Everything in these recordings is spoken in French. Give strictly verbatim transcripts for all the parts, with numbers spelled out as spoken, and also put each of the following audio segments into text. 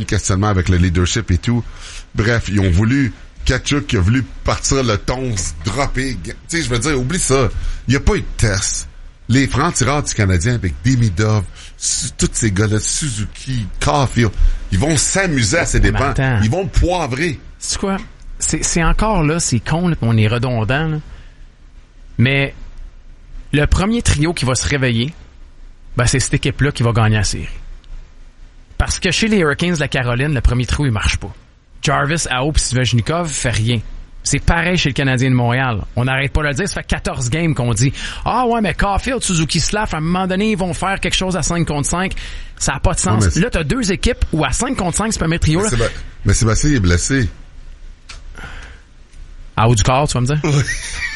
questionnement avec le leadership et tout. Bref, ils ont voulu... Kachuk qui a voulu partir le ton, se dropper. Tu sais, je veux dire, oublie ça. Il n'y a pas eu de test. Les francs-tireurs du Canadien avec Demidov, tous ces gars-là, Suzuki, Caulfield, ils vont s'amuser à ses dépens. Ils vont poivrer. C'est quoi? C'est, c'est encore là, c'est con, là, on est redondant, là. Mais le premier trio qui va se réveiller, ben, c'est cette équipe-là qui va gagner la série. Parce que chez les Hurricanes de la Caroline, le premier trio, il marche pas. Jarvis, Aho et Svechnikov fait rien. C'est pareil chez le Canadien de Montréal. On n'arrête pas de le dire. Ça fait quatorze games qu'on dit « Ah ouais, mais Caulfield, Suzuki, Slav, à un moment donné, ils vont faire quelque chose à cinq contre cinq. » Ça n'a pas de sens. Ouais, là, t'as deux équipes où à cinq contre cinq, c'est pas un trio. Mais, Séba... mais Sébastien est blessé. À haut du corps, tu vas me dire? Oui.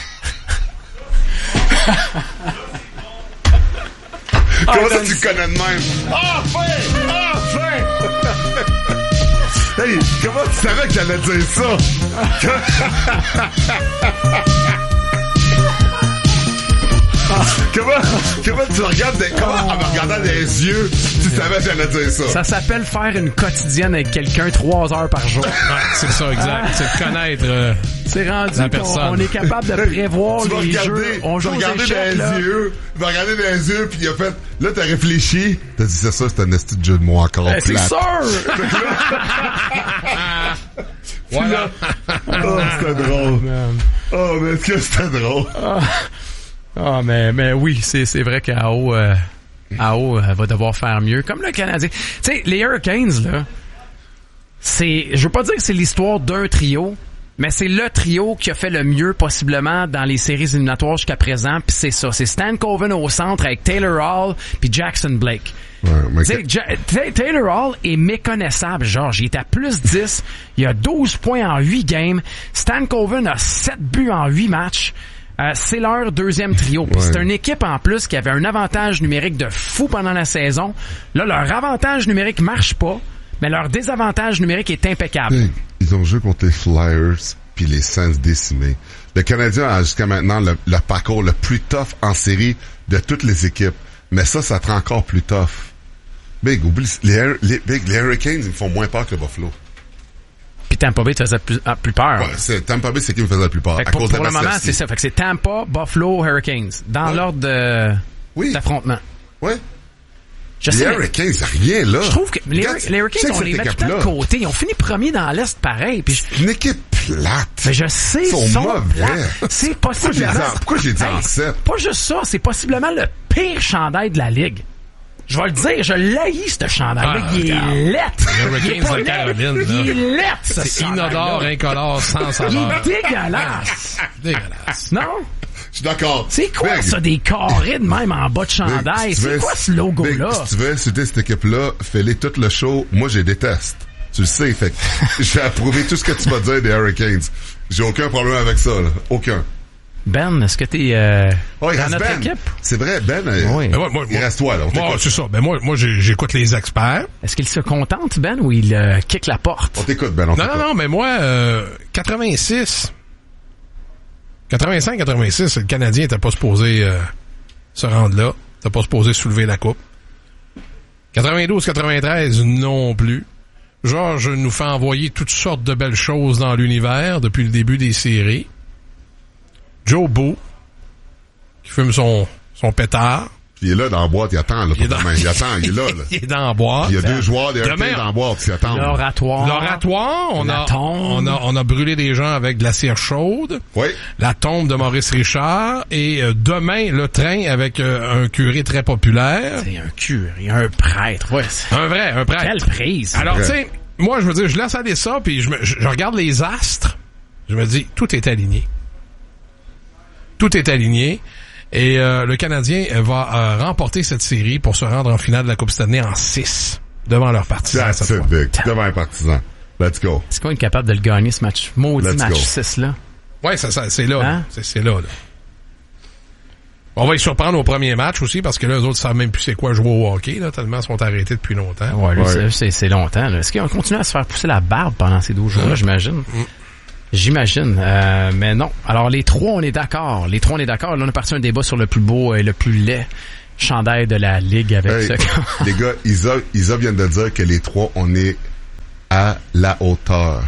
Comment ça, tu connais de même? Enfin! Enfin! Hey, comment tu savais que j'allais dire ça? comment, comment tu regardes des, comment, en me regardant dans les yeux, tu savais que j'allais dire ça? Ça s'appelle faire une quotidienne avec quelqu'un trois heures par jour. Ouais, c'est ça, exact. C'est de connaître euh, c'est rendu la personne. On, on est capable de prévoir les regarder, jeux. On joue regarder aux échecs, dans là. les yeux. Tu vas regarder dans les yeux, puis il a fait... Là, t'as réfléchi. T'as dit, c'est ça, c'est un esti de jeu de mots encore euh, plate. C'est sûr! Voilà. Oh, c'était drôle. Oh, mais est-ce que c'était drôle? Ah, oh, mais, mais oui, c'est, c'est vrai qu'Ao euh, Ao, euh, va devoir faire mieux. Comme le Canadien. Tu sais, les Hurricanes, là, c'est... Je veux pas dire que c'est l'histoire d'un trio, mais c'est le trio qui a fait le mieux possiblement dans les séries éliminatoires jusqu'à présent, puis c'est ça. C'est Stan Coven au centre avec Taylor Hall puis Jackson Blake. Ouais, que... ja- Taylor Hall est méconnaissable, Georges. Il est à plus dix. Il a douze points en huit games. Stan Coven a sept buts en huit matchs. Euh, c'est leur deuxième trio. Puis ouais. C'est une équipe en plus qui avait un avantage numérique de fou pendant la saison. Là, leur avantage numérique marche pas, mais leur désavantage numérique est impeccable. Hey, ils ont joué contre les Flyers puis les Sens décimés. Le Canadien a jusqu'à maintenant le, le parcours le plus tough en série de toutes les équipes. Mais ça, ça te rend encore plus tough. Big, oublie, les, les, Big, les Hurricanes, ils me font moins peur que le Buffalo. Puis Tampa Bay te faisait plus, ah, plus peur. Ouais, c'est, Tampa Bay, c'est qui me faisait le plus peur. Fait que à pour cause pour de le moment, c'est ça. Fait que c'est Tampa, Buffalo, Hurricanes. Dans ouais. l'ordre de, oui. d'affrontement. Oui. Je les sais, Hurricanes, c'est rien là. Je trouve que les, Regarde, les Hurricanes, on les met tout de côté. Ils ont fini premier dans l'Est pareil. Puis je... Une équipe plate. Mais je sais, ils sont, sont mauvais. C'est possiblement... Pourquoi j'ai dit en sept? Pas juste ça, c'est possiblement le pire chandail de la Ligue. Je vais le dire, je l'haïs, ce chandail-là. Ah, il est lettre. Les Hurricanes de Caroline, il est lettre, ce c'est inodore, incolore, sans saveur. Il est dégueulasse. Dégueulasse. Non? Je suis d'accord. C'est quoi Big. Ça, des carrés de même en bas de chandail? Big, c'est veux, quoi ce logo-là? Big, si tu veux insulter cette équipe-là, fais-les tout le show. Moi, je les déteste. Tu le sais, fait que j'ai approuvé tout ce que tu vas dire des Hurricanes. J'ai aucun problème avec ça, là. Aucun. Ben, est-ce que t'es euh, oh, dans notre Ben. équipe? C'est vrai, Ben. Oui. Ben, moi, moi, il reste toi, là. On moi, c'est ça. Ben, moi, moi j'écoute les experts. Est-ce qu'il se contente, Ben, ou il euh, kick la porte? On t'écoute, Ben. On non, non, non, mais moi, euh, quatre-vingt-six... quatre-vingt-cinq quatre-vingt-six, le Canadien était pas supposé euh, se rendre là. T'es pas supposé soulever la coupe. quatre-vingt-douze quatre-vingt-treize, non plus. Georges nous fait envoyer toutes sortes de belles choses dans l'univers depuis le début des séries. Joe Beau, qui fume son, son pétard. Il est là dans la boîte, il attend, là. Il, est dans... il attend, il est là, là. Il est dans la boîte. Il y a deux joueurs des Hurricanes dans la boîte qui attendent. L'oratoire. L'oratoire. On la a, tombe. on a, on a brûlé des gens avec de la cire chaude. Oui. La tombe de Maurice Richard. Et euh, demain, le train avec euh, un curé très populaire. C'est un curé, un prêtre, ouais. Un vrai, un prêtre. Quelle prise. Alors, tu sais, moi, je veux dire, je laisse aller ça, puis je, me, je, je regarde les astres. Je me dis, tout est aligné. Tout est aligné. Et euh, le Canadien va euh, remporter cette série pour se rendre en finale de la Coupe Stanley en six devant leurs partisans. That's it, Vic. Devant les partisans. Let's go. Est-ce qu'on est capable de le gagner, ce match? Maudit Let's match go. six, là. Ouais, ça, ça, c'est là. Hein? là. C'est, c'est là, là. On va les surprendre au premier match aussi, parce que là, eux autres savent même plus c'est quoi jouer au hockey, là, tellement ils sont arrêtés depuis longtemps. Ouais, lui, ouais. C'est, c'est longtemps, là. Est-ce qu'ils ont continué à se faire pousser la barbe pendant ces douze jours-là, mmh. j'imagine? Mmh. J'imagine, euh, mais non. Alors, les trois, on est d'accord. Les trois, on est d'accord. Là, on a parti un débat sur le plus beau et le plus laid chandail de la Ligue avec hey, ça. Les gars, Isa, Isa vient de dire que les trois, on est à la hauteur.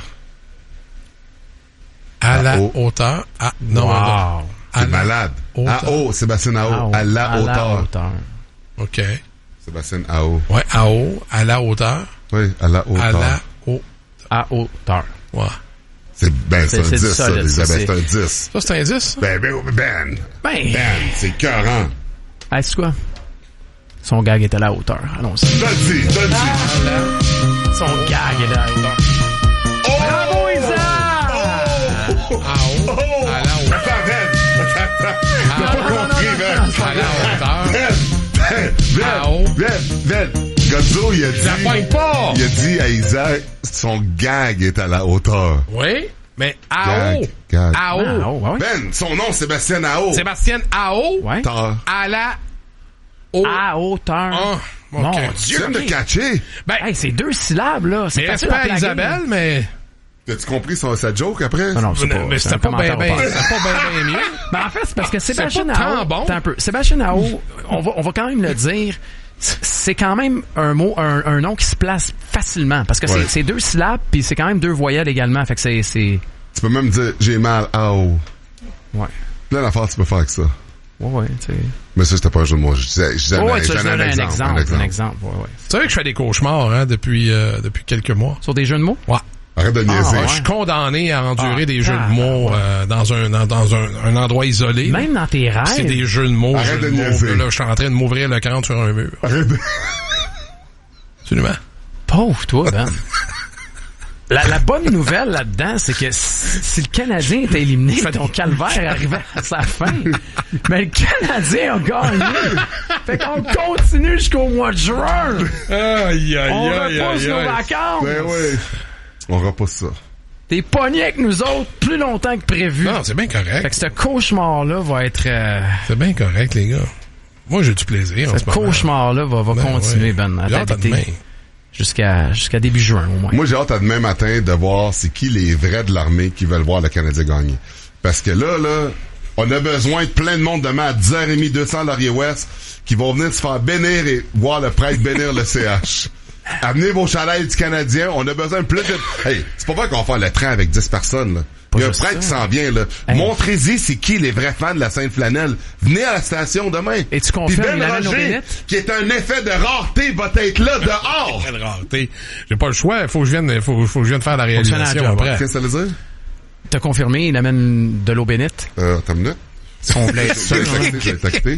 À, À la haut. hauteur. À, non, Wow. non. À C'est la malade. hauteur. À haut, Sébastien à haut. À la hauteur. OK. Sébastien à haut. Ouais, à haut, à la hauteur. Oui, à la hauteur. À la haut. À hauteur. Ouais. C'est ben, c'est un C'est- c'est dix, du ça, solide, ça, Elisabeth, c'est- c'est un dix. Ça, c'est un dix? Ben, ben, ben, Ben, ben, c'est écœurant. hey, c'est quoi? Son gag est à la hauteur. Allons-y. Je te le dis, je te le dis. Son gag est à la hauteur. Oh! Bravo, Isa! Oh! À haut, Oh! à la hauteur. Attends, Ben! T'as pas compris, Ben! À la hauteur. Ben! Ben! À haut. Ben! Ben! Godzo, il a dit... Ça pogne pas! Il a dit à Isaac, son gag est à la hauteur. Oui, mais à Gag, haut. gag. À Ah, haut. oh, ouais. Ben, son nom, Sébastien Ao. Sébastien à haut. Ouais. Tard. À la haut. À hauteur. Ah, Mon OK. Tu Dieu. viens de ok. catcher. Ben, Hey, c'est deux syllabes, là. C'est mais facile respect à à plaguer. Isabelle, mais... T'as-tu compris son, sa joke après? Non, non, c'est pas, mais c'est c'était un pas bien, commentaire bien, au passé. c'était pas bien, bien mieux. Ben, en fait, c'est parce que Sébastien pas tant Ao, bon. attends un peu. Sébastien Ao, on va, on va quand même le dire, c'est quand même un mot, un, un nom qui se place facilement. Parce que Ouais. c'est, c'est deux syllabes, puis c'est quand même deux voyelles également. Fait que c'est, c'est, Tu peux même dire, j'ai mal à haut. ouais. Plein d'affaires tu peux faire avec ça. Ouais, ouais, tu sais. Mais ça, c'était pas un jeu de mots. Je disais, je disais Ouais, un, ouais, tu j'en as ai donné un exemple, un exemple, ouais, ouais. Tu sais que je fais des cauchemars, hein, depuis, euh, depuis quelques mois. Sur des jeux de mots? Ouais. Arrête de niaiser. Ah, ouais. Je suis condamné à endurer Ah, des jeux ah, de mots euh, dans un dans, dans un, un endroit isolé. Même dans tes rêves. C'est des jeux de mots, Arrête jeux de de mots. niaiser. Là, je suis en train de m'ouvrir le crâne sur un mur. Arrête de... Absolument. Pauvre toi, Ben. La, la bonne nouvelle là-dedans, c'est que si si le Canadien était éliminé, ton calvaire arrivait à sa fin. Mais le Canadien a gagné. Fait qu'on continue jusqu'au mois de juin. Aïe, aïe, On repousse nos vacances. Ben oui. On repousse ça. T'es pogné avec nous autres plus longtemps que prévu. Non, c'est bien Fait correct. que ce cauchemar-là va être... euh, C'est bien correct, les gars. Moi, j'ai du plaisir en ce ce moment. cauchemar-là va, va Ben continuer, ouais. Ben, à J'ai hâte à t'habiter demain. jusqu'à jusqu'à début juin, au moins. Moi, j'ai hâte à demain matin de voir c'est qui les vrais de l'armée qui veulent voir le Canadien gagner. Parce que là, là, on a besoin de plein de monde demain à dix heures trente, deux cents Laurier-Ouest, qui vont venir se faire bénir et voir le prêtre bénir le C H. Amenez vos chalets du Canadien. On a besoin de plus de... Hey, c'est pas vrai qu'on va faire le train avec dix personnes, là. Pas Il y a un juste prêtre qui ça. s'en vient, là. Hey. Montrez-y c'est qui les vrais fans de la Sainte-Flanelle. Venez à la station demain. Et tu confirmes, Puis Ben il amène nos Roger, bénettes? qui est un effet de rareté, va être là dehors. Quelle rareté. J'ai pas le choix. Faut que je vienne, faut, faut que je vienne faire la que tu fasses la réalisation job, après. Qu'est-ce que ça veut dire? T'as confirmé, il amène de l'eau bénite. Euh, attends une minute. Son blé. Je l'ai texté, je l'ai texté.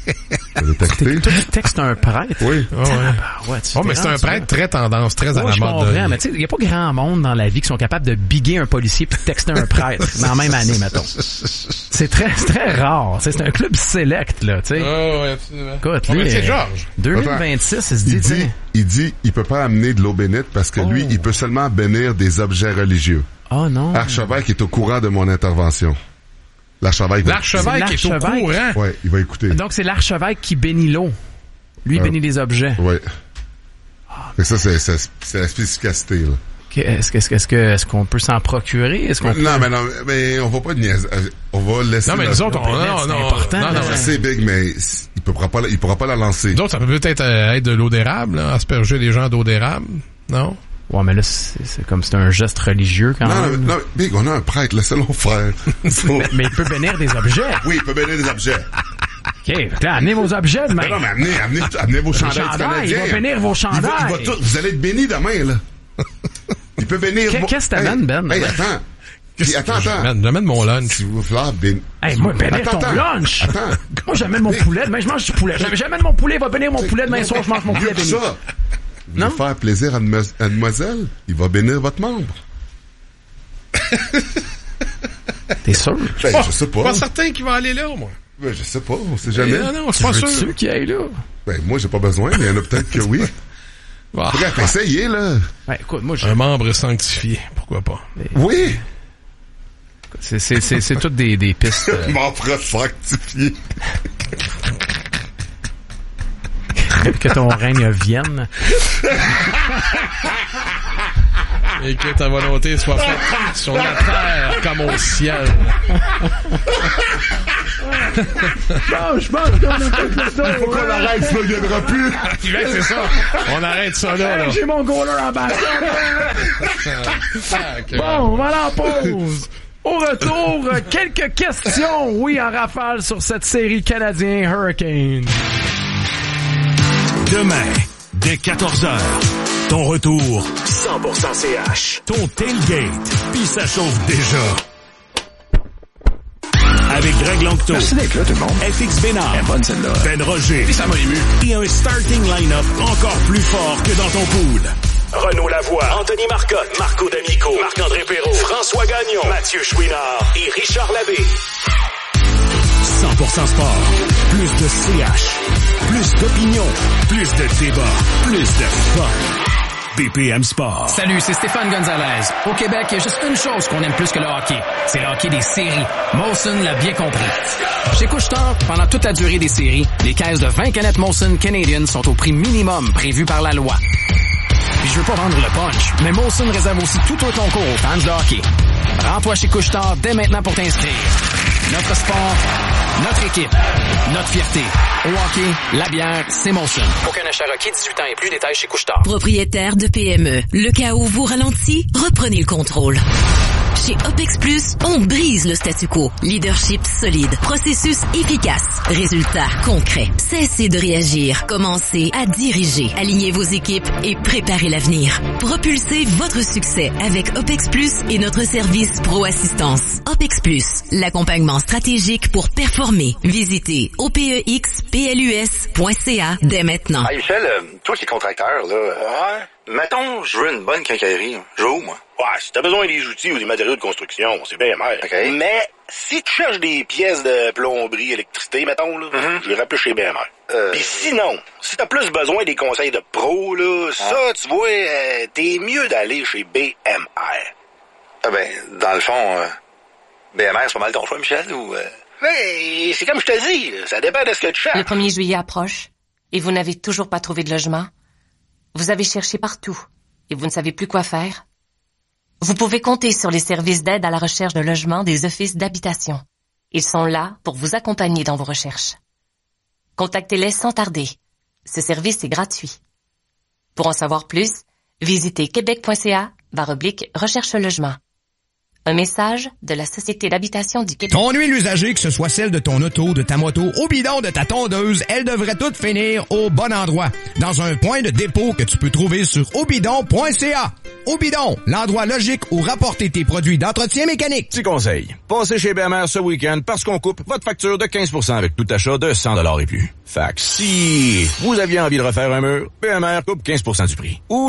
Je l'ai texté. Toi, tu textes un prêtre. Oui. Ah ouais. Ah, ouais, tu Oh, t'es mais c'est un rendu prêtre là. très tendance, très à Ouais, la je mode. comprends, mais tu sais, il n'y a pas grand monde dans la vie qui sont capables de biguer un policier puis de texter un prêtre dans la même année, mettons. C'est très, c'est très rare. Tu sais, c'est un club select, là, tu sais. Oh, ouais, absolument. Écoute, Oh, mais lui, c'est euh, Georges. deux mille vingt-six, il se dit, Il tu dit, sais, il dit, il peut pas amener de l'eau bénite parce que lui, Oh. il peut seulement bénir des objets religieux. oh non. L'archevêque est au courant de mon intervention. L'archevêque va... L'archevêque est C'est au l'archevêque. courant. Ouais, il va écouter. Donc, c'est l'archevêque qui bénit l'eau. Lui, il Euh. bénit les objets. Ouais. Fait que ça, c'est, c'est, c'est la spécificité, là. Ok, Est-ce que, est-ce que, est-ce que, est-ce qu'on peut s'en procurer? Est-ce qu'on peut... Non, mais non, mais on va pas niaiser. On va laisser... Non, mais la- nous autres, on, bénite, non, c'est non, important, non, non, là. Je mais- sais, Big, mais il pourra pas, la- il pourra pas la lancer. Nous autres, ça peut peut-être euh, être de l'eau d'érable, là, asperger les gens d'eau d'érable. Non? Ouais, mais là, c'est, c'est comme c'est un geste religieux quand Non, non, même. mais- non, mais Big, on a un prêtre, laissez-le faire. So- Mais il peut bénir des objets. Oui, il peut bénir des objets. OK, fait que là, amenez vos objets demain. Mais non, mais amenez, amenez, amenez vos chandails du chandails, Canadien. il va bénir vos Il va, il va chandails. tout, vous allez être bénis demain, là. Il peut bénir... Qu'est- vos- qu'est-ce que t'amènes, Hey, Ben? Hey, attends. Puis, attends, attends. J'amène, j'amène mon lunch. Si vous voulez bénir... Hey, moi, bénir Attends, ton attends. lunch. Attends. Moi, j'amène mon poulet. Demain, je mange du poulet. J'amène- J'amène mon poulet, il va bénir mon poulet. Demain soir, je mange mon poulet Mieux que béni. ça. Vous Non? voulez faire plaisir à, demois- à demoiselle, il va bénir votre membre. T'es sûr? Ben, je sais pas. Pas certain qu'il va aller là, moi. Ben, je sais pas, on sait jamais. Non, non, c'est pas sûr. Veux-tu qu'il aille là? Ben, moi, j'ai pas besoin, mais il y en a peut-être que oui. Ah, Bref, essayez, là. Ben, écoute, moi, je... un membre sanctifié, pourquoi pas. Oui. c'est, c'est, c'est, c'est toutes des, des pistes. euh, Membre sanctifié. que ton règne vienne. Et que ta volonté soit faite sur la terre comme au ciel. Non, je pense qu'on a fait le tour. Faut qu'on arrête, ça, il viendra plus. C'est ça. On arrête ça là, là. J'ai mon goaler en bas. Bon, on va aller en pause. Au retour, quelques questions, oui, en rafale sur cette série canadien Hurricane. Demain, dès quatorze heures, ton retour cent pour cent C H. Ton tailgate, puis ça chauffe déjà. Avec Greg Langto. Merci d'être là, tout le monde. F X Bénard. Elle est bonne, celle-là. Ben Roger. Et ça m'a ému. Et un starting line-up encore plus fort que dans ton pool. Renaud Lavoie, Anthony Marcotte, Marco D'Amico, Marc-André Perrault, François Gagnon, Mathieu Chouinard et Richard Labbé. cent pour cent sport. Plus de C H. Plus d'opinion. Plus de débat. Plus de fun. B P M Sport. Salut, c'est Stéphane Gonzalez. Au Québec, il y a juste une chose qu'on aime plus que le hockey. C'est le hockey des séries. Molson l'a bien compris. Chez Couche-Tard, pendant toute la durée des séries, les caisses de vingt canettes Molson Canadian sont au prix minimum prévu par la loi. Puis je veux pas vendre le punch, mais Molson réserve aussi tout un concours aux fans de hockey. Rends-toi chez Couche-Tard dès maintenant pour t'inscrire. Notre sport, notre équipe, notre fierté. Au hockey, la bière, c'est Molson. Aucun achat requis, dix-huit ans et plus, détails chez Couche-Tard. Propriétaire de P M E, le chaos vous ralentit, reprenez le contrôle. Chez OPEX Plus, on brise le statu quo. Leadership solide, processus efficace, résultats concrets. Cessez de réagir, commencez à diriger. Alignez vos équipes et préparez l'avenir. Propulsez votre succès avec OPEX Plus et notre service Pro Assistance. OPEX Plus, l'accompagnement stratégique pour performer. Visitez O P E X P L U S point C A dès maintenant. Hey Michel, euh, toi qui es contracteur, là, ouais. Mettons, je veux une bonne quincaillerie. Je veux où, moi? Ouais, si t'as besoin des outils ou des matériaux de construction, c'est bien mal. Okay. Mais si tu cherches des pièces de plomberie, électricité, mettons, là, mm-hmm. je irais plus chez B M R. Euh... Puis sinon, si t'as plus besoin des conseils de pro, là, ah. ça, tu vois, euh, t'es mieux d'aller chez B M R. Ah ben, dans le fond, euh, B M R, c'est pas mal ton choix, Michel, ou... Euh... Hey, c'est comme je te dis, là, ça dépend de ce que tu cherches. Le premier juillet approche, et vous n'avez toujours pas trouvé de logement. Vous avez cherché partout, et vous ne savez plus quoi faire. Vous pouvez compter sur les services d'aide à la recherche de logement des offices d'habitation. Ils sont là pour vous accompagner dans vos recherches. Contactez-les sans tarder. Ce service est gratuit. Pour en savoir plus, visitez québec.ca barre oblique recherche logement. Un message de la Société d'habitation du Québec. Ton huile usagée, que ce soit celle de ton auto, de ta moto, au bidon de ta tondeuse, elle devrait toutes finir au bon endroit. Dans un point de dépôt que tu peux trouver sur obidon point c a. Obidon, l'endroit logique où rapporter tes produits d'entretien mécanique. Petit conseil, passez chez B M R ce week-end parce qu'on coupe votre facture de quinze pour cent avec tout achat de cent dollars et plus. Fait que si vous aviez envie de refaire un mur, B M R coupe quinze pour cent du prix. Ou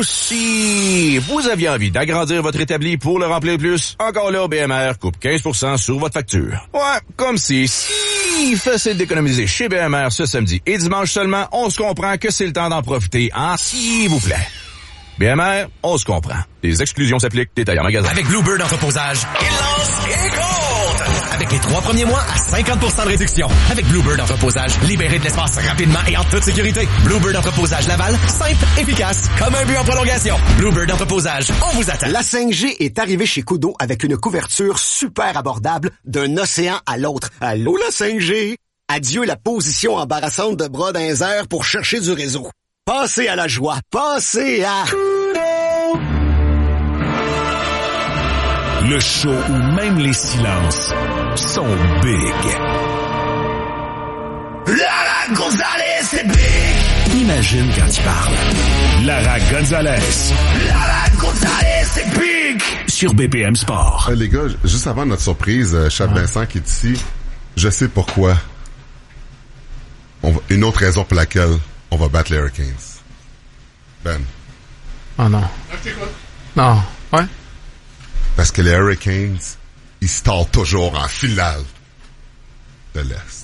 si vous aviez envie d'agrandir votre établi pour le remplir plus, encore là, B M R coupe quinze pour cent sur votre facture. Ouais, comme si, si facile d'économiser chez B M R ce samedi et dimanche seulement, on se comprend que c'est le temps d'en profiter, hein, s'il vous plaît. B M R, on se comprend. Les exclusions s'appliquent, détails en magasin. Avec Bluebird Entreposage, il lance et compte! Avec les trois premiers mois à cinquante pour cent de réduction. Avec Bluebird Entreposage, libérez de l'espace rapidement et en toute sécurité. Bluebird Entreposage Laval, simple, efficace, comme un but en prolongation. Bluebird Entreposage, on vous attend. La cinq G est arrivée chez Kudo avec une couverture super abordable d'un océan à l'autre. Allô la cinq G? Adieu la position embarrassante de bras dans les airs pour chercher du réseau. Pensez à la joie. Pensez à... Le show où même les silences sont big. Lara Gonzalez, c'est big! Imagine quand il parle. Lara Gonzalez. Lara Gonzalez, c'est big! Sur B P M Sport. Euh, les gars, juste avant notre surprise, euh, Chad ah. Vincent qui est ici, je sais pourquoi. On va, une autre raison pour laquelle on va battre les Hurricanes. Ben. Oh non. Non. Ouais. Parce que les Hurricanes, ils se tordent toujours en finale de l'Est.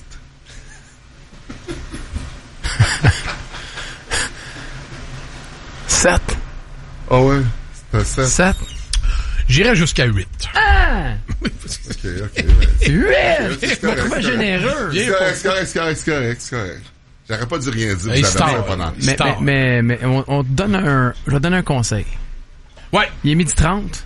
Sept. Ah oh ouais? C'est un sept. Sept. J'irais jusqu'à huit. Ah! ok, ok. Huit! C'est pas généreux. C'est correct, c'est correct, c'est correct, c'est correct, c'est correct. J'aurais pas dû rien dire. Hey, vous avez pendant. Mais, mais, mais, mais on, on te donne un, je vais te donner un conseil. Ouais. Il est midi trente.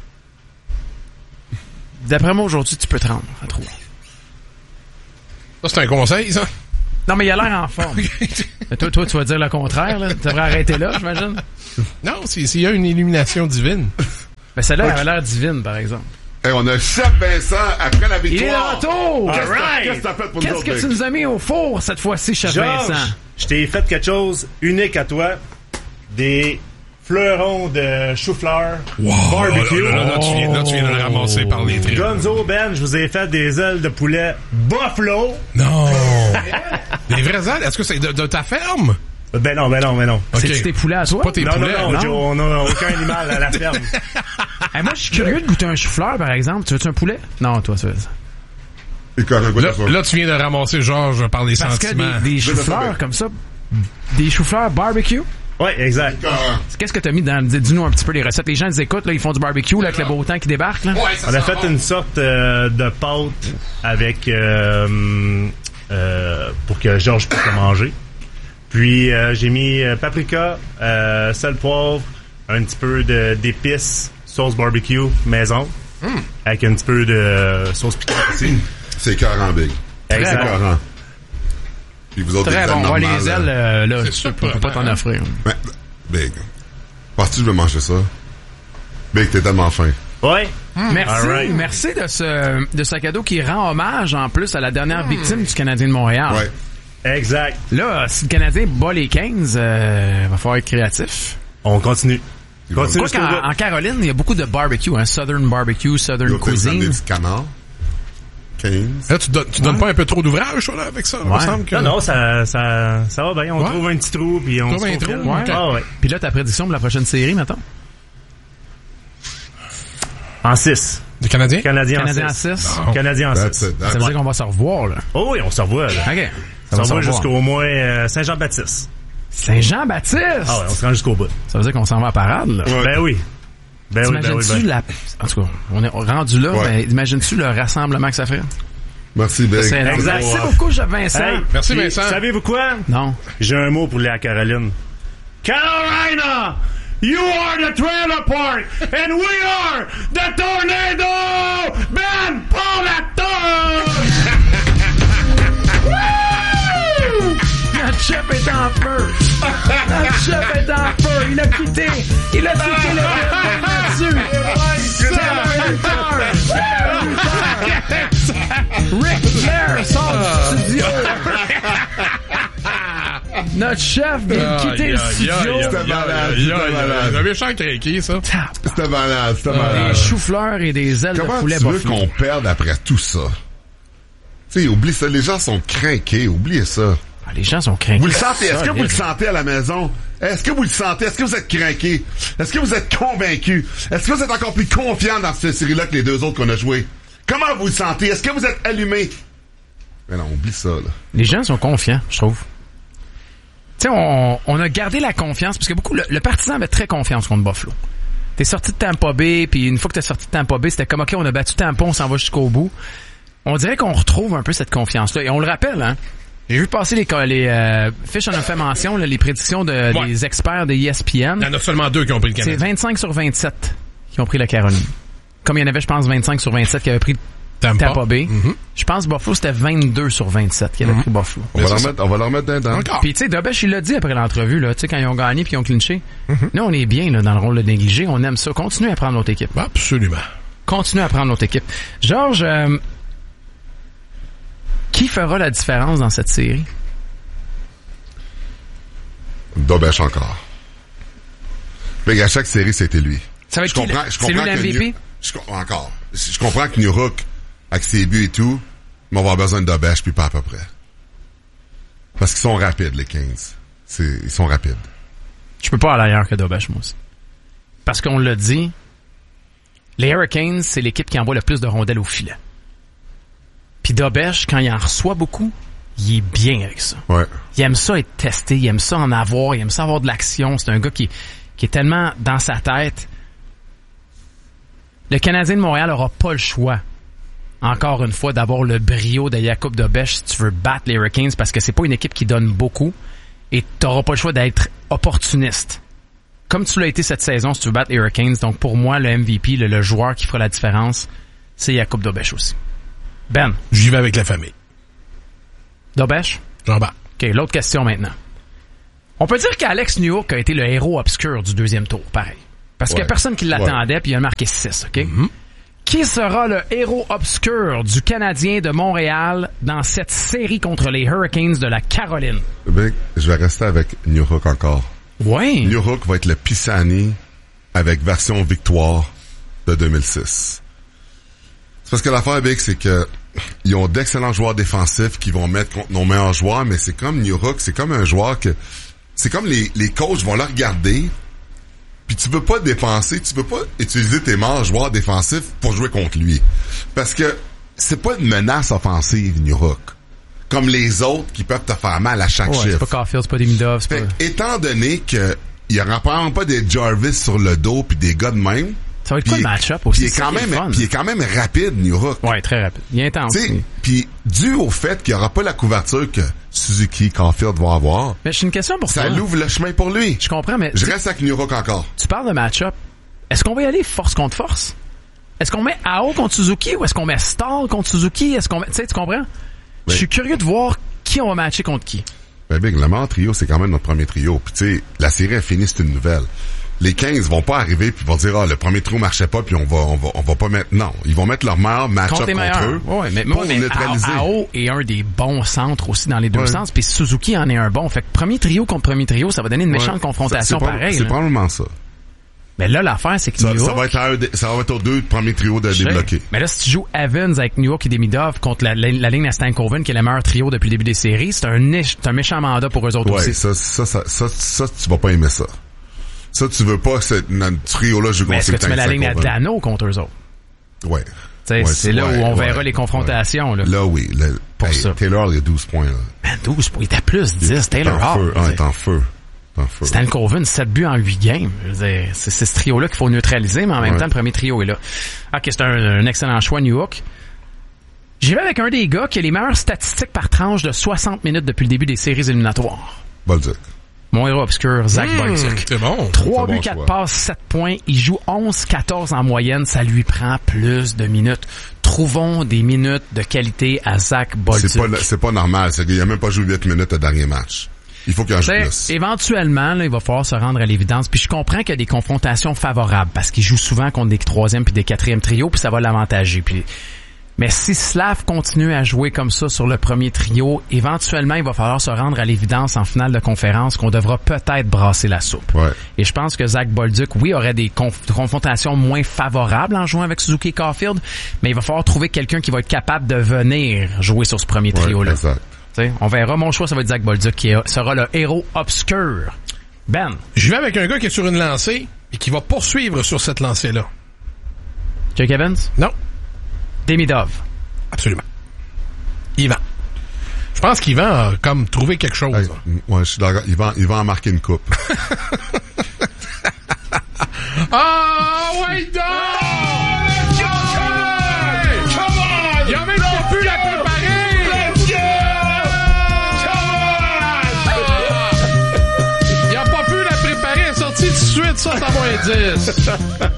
D'après moi, aujourd'hui, tu peux te rendre à trois. Ça, c'est un conseil, ça? Non, mais il a l'air en forme. toi, toi, tu vas dire le contraire, là. Tu devrais arrêter là, j'imagine. Non, s'il y a une illumination divine. Mais celle-là Ok. avait l'air divine, par exemple. Hey, on a Chef Vincent après la Il est victoire. de retour! Qu'est-ce que- Alright. Qu'est-ce que t'as fait pour nous Qu'est-ce autres, que tu Big? nous as mis au four cette fois-ci, Chef Georges, Vincent? je t'ai fait quelque chose unique à toi. Des fleurons de chou-fleur barbecue. Là, là, là, tu viens, là, tu viens de le ramasser par les tripes. Gonzo, Ben, je vous ai fait des ailes de poulet buffalo. Non! Des vraies ailes? Est-ce que c'est de, de ta ferme? Ben non, ben non, ben non. Ok. C'est-tu tes poulets à toi? Pas tes Non, poulets, non, non, non? on n'a aucun animal à la ferme. Hey, moi, je suis curieux de goûter un chou-fleur, par exemple. Tu veux-tu un poulet? Non, toi, tu veux ça. Et quand on goûte Là, à ça. là, tu viens de ramasser Georges par les Parce que sentiments. des, des Je le chou-fleurs savais. comme ça, des chou-fleurs barbecue, Ouais, exact. qu'est-ce que t'as mis dans... Dis-nous un petit peu les recettes. Les gens les écoutent, là, ils font du barbecue là, avec le beau temps qui débarque. Là. On a fait une sorte euh, de pâte avec euh, euh, pour que Georges puisse le manger. Puis euh, j'ai mis euh, paprika, euh, sel, poivre, un petit peu de d'épices, sauce barbecue maison, avec un petit peu de euh, sauce piquante aussi. C'est écœurant, Big. C'est Exact. écœurant. Puis vous autres, Très des bon. ailes Ouais, normales, les ailes, là. euh, là, C'est tu super, peux pas t'en hein? offrir. Ouais, Big. Penses-tu que je vais manger ça? Big, t'es tellement fin. Ouais. Merci, Alright. merci de ce, de ce cadeau qui rend hommage, en plus, à la dernière victime du Canadien de Montréal. Ouais. Exact. Là, si le Canadien bat les quinze, euh, va falloir être créatif. On continue. Continue Quoi jusqu'au qu'en bout. en Caroline, il y a beaucoup de barbecue, hein, Southern barbecue, Southern Là, t'as cuisine. amené du canard. quinze. Là, tu, donnes, tu donnes pas un peu trop d'ouvrage, toi, là, avec ça? Il me Ouais. semble que... Non, non, ça, ça, ça va bien. On Ouais. trouve un petit trou, puis on Trouve se un faufile. trou, ouais. Ah ouais. Puis là, ta prédiction pour la prochaine série, mettons? En six. Du Canadien? Canadien en Canadien en six. six. Non. Canadien en That's six. it. That's Ça veut it. dire qu'on va se revoir, là. Oh oui, on se revoit, là. OK. On se va se revoit revoir. jusqu'au moins euh, Saint-Jean-Baptiste. Saint-Jean-Baptiste! Ah ouais, on se rend jusqu'au bout. Ça veut dire qu'on s'en va à parade, là. Ouais. Ben oui. Ben oui, ben oui, T'imagines-tu ben. la... En tout cas, on est rendu là, Ouais. ben, imagines-tu le rassemblement que ça fait? Merci, Big. C'est énorme. Exact. Merci beaucoup, Jeff Vincent. Hey, Merci, puis, Vincent. Savez-vous quoi? Non. J'ai un mot pour les à Caroline. Carolina! You are the trailer park, and we are the tornado! Ben, pour la torche! Notre chef est en feu. Notre chef est en feu. Il a quitté. Il a quitté le building là-dessus. C'est un lutteur. C'est un lutteur. Ric Flair sort du studio. Notre chef vient de quitter le studio. C'était malade, Il y c'était a malade. un méchant craqué, ça. C'était malade, c'était malade. Des choux-fleurs et des ailes Comment de poulet tu veux buffalo. qu'on perde après tout ça? Tu sais, oublie ça. Les gens sont craqués. Oubliez ça. Ah, les gens sont craqués. Vous le sentez? Est-ce que Solide. vous le sentez à la maison? Est-ce que vous le sentez? Est-ce que vous êtes craqués? Est-ce que vous êtes convaincus? Est-ce que vous êtes encore plus confiants dans cette série-là que les deux autres qu'on a joués? Comment vous le sentez? Est-ce que vous êtes allumés? Mais non, oublie ça, là. Les gens sont confiants, je trouve. Tu sais, on, on a gardé la confiance, parce que beaucoup, le, le partisan avait très confiance contre Buffalo. T'es sorti de Tampa Bay, puis une fois que t'es sorti de Tampa Bay, c'était comme, OK, on a battu Tampa, on s'en va jusqu'au bout. On dirait qu'on retrouve un peu cette confiance-là. Et on le rappelle, hein. J'ai vu passer les, les euh, Fish en a fait mention, là, les prédictions de, Ouais. des experts de E S P N. Il y en a seulement deux qui ont pris le C'est Canadien. vingt-cinq sur vingt-sept qui ont pris la Caroline. Comme il y en avait, je pense, vingt-cinq sur vingt-sept qui avaient pris Tampa. Tampa Bay. Mhm. Je pense que Buffalo, c'était vingt-deux sur vingt-sept qui avaient Mhm. pris Buffalo. On va, c'est leur ça. mettre, on va leur mettre dedans. Encore. Puis tu sais, Dobesh, il l'a dit après l'entrevue, là, tu sais, quand ils ont gagné puis ils ont clinché. Mhm. Nous, on est bien là, dans le rôle de négligé, on aime ça. Continuez à prendre notre équipe. Absolument. Continuez à prendre notre équipe. Georges, euh, qui fera la différence dans cette série? Dobesh encore. Mais à chaque série, c'était lui. Ça va être Je qui, comprends, le- je c'est lui comprends que l'M V P? New- je com- encore. Je comprends que New Hook, avec ses buts et tout, vont avoir besoin de Dobesh, puis pas à peu près. Parce qu'ils sont rapides, les Kings. C'est, ils sont rapides. Je peux pas aller ailleurs que Dobesh, moi aussi. Parce qu'on l'a dit, les Hurricanes, c'est l'équipe qui envoie le plus de rondelles au filet. Puis Dobesh, quand il en reçoit beaucoup, il est bien avec ça. Ouais. Il aime ça être testé, il aime ça en avoir, il aime ça avoir de l'action. C'est un gars qui, qui est tellement dans sa tête. Le Canadien de Montréal aura pas le choix, encore une fois, d'avoir le brio de Jakub Dobesh si tu veux battre les Hurricanes, parce que c'est pas une équipe qui donne beaucoup et t'auras pas le choix d'être opportuniste. Comme tu l'as été cette saison si tu veux battre les Hurricanes. Donc pour moi, le M V P, le, le joueur qui fera la différence, c'est Jakub Dobesh aussi. Ben. J'y vais avec la famille. Dobesh? J'en bats. OK, l'autre question maintenant. On peut dire qu'Alex Newhook a été le héros obscur du deuxième tour, pareil. Parce qu'il Ouais. y a personne qui l'attendait, puis il a marqué six, OK? Mm-hmm. Qui sera le héros obscur du Canadien de Montréal dans cette série contre les Hurricanes de la Caroline? Ben, je vais rester avec New Hook encore. Ouais. New Hook va être le Pisani avec version victoire de deux mille six. C'est parce que l'affaire, Big, c'est que ils ont d'excellents joueurs défensifs qui vont mettre contre nos meilleurs joueurs, mais c'est comme New Hook, c'est comme un joueur que... C'est comme les, les coachs vont le regarder, puis tu veux pas dépenser, tu veux pas utiliser tes meilleurs joueurs défensifs pour jouer contre lui. Parce que c'est pas une menace offensive, New Hook. Comme les autres qui peuvent te faire mal à chaque Ouais, chiffre. c'est pas Caulfield, c'est pas Demidov, c'est Fait, pas... étant donné que il y aura probablement pas des Jarvis sur le dos puis des gars de même. Ça va être quoi le match-up aussi? Puis il est quand même, puis il est quand même rapide, New Hook. Ouais, très rapide. Il est intense. Puis dû au fait qu'il y aura pas la couverture que Suzuki, Caulfield vont avoir. Mais j'ai une question pour ça toi. Ça l'ouvre le chemin pour lui. Je comprends, mais... Je reste avec New Hook encore. Tu parles de match-up. Est-ce qu'on va y aller force contre force? Est-ce qu'on met Ao contre Suzuki ou est-ce qu'on met Stahl contre Suzuki? Est-ce qu'on met... Tu sais, tu comprends? Je suis curieux de voir qui on va matcher contre qui. Ben, Big, le meilleur trio, c'est quand même notre premier trio. Puis tu sais, la série est finie, c'est une nouvelle. Les quinze vont pas arriver puis vont dire ah le premier trio marchait pas puis on va on va on va pas mettre non, ils vont mettre leur meilleur match-up contre, contre eux. Ouais, mais pour moi, mais neutraliser. Ao est un des bons centres aussi dans les deux ouais. sens puis Suzuki en est un bon. Fait que premier trio contre premier trio, ça va donner une méchante ouais. confrontation c'est, c'est pareille. C'est probablement ça. Mais là l'affaire c'est que ça, New ça York, va être à eux, ça va être aux deux premiers trios de débloquer. Mais là si tu joues Evans avec New York et Demidov contre la, la, la ligne à Stankoven qui est le meilleur trio depuis le début des séries, c'est un c'est un méchant mandat pour eux autres ouais, aussi. ça ça ça ça ça tu vas pas aimer ça. Ça, tu veux pas que ce trio-là joue contre. Mais est-ce que tu mets la ligne à Dano contre eux autres? Ouais. ouais c'est là ouais, où on ouais, verra les confrontations. Ouais. Là. là, oui. Là, pour hey, ça. Taylor, il a douze points. Là. Ben, douze points. Il était plus dix. Taylor Hall. Il est en feu. En feu. Stankoven, sept buts en huit games. C'est, c'est ce trio-là qu'il faut neutraliser, mais en même ouais. temps, le premier trio est là. OK, c'est un, un excellent choix, New Hook. J'y vais avec un des gars qui a les meilleures statistiques par tranche de soixante minutes depuis le début des séries éliminatoires. Bolduc. Mon héros obscur, Zach mmh, Bolduc. C'est bon. trois buts, bon quatre passes, sept points. Il joue onze quatorze en moyenne. Ça lui prend plus de minutes. Trouvons des minutes de qualité à Zach Bolduc. C'est pas, c'est pas normal. C'est qu'il a même pas joué huit minutes au dernier match. Il faut qu'il en joue plus. Éventuellement, là, il va falloir se rendre à l'évidence. Puis je comprends qu'il y a des confrontations favorables parce qu'il joue souvent contre des troisième puis des quatrième trios puis ça va l'avantager. Puis mais si Slav continue à jouer comme ça sur le premier trio, éventuellement, il va falloir se rendre à l'évidence en finale de conférence qu'on devra peut-être brasser la soupe. Ouais. Et je pense que Zach Bolduc, oui, aurait des conf- confrontations moins favorables en jouant avec Suzuki et Caulfield, mais il va falloir trouver quelqu'un qui va être capable de venir jouer sur ce premier trio-là. Ouais, exact. T'sais, on verra. Mon choix, ça va être Zach Bolduc qui est, sera le héros obscur. Ben. Je vais avec un gars qui est sur une lancée et qui va poursuivre sur cette lancée-là. Jake Evans? Non. Demidov. Absolument. Yvan. Je pense qu'Yvan a comme trouvé quelque chose. Hey, ouais, je suis d'accord. Il va, il va en marquer une coupe. Ah, ouais, donc! Il a même pas pu la préparer! Il a pas pu la préparer, elle est sortie tout de suite, ça, ça va dix.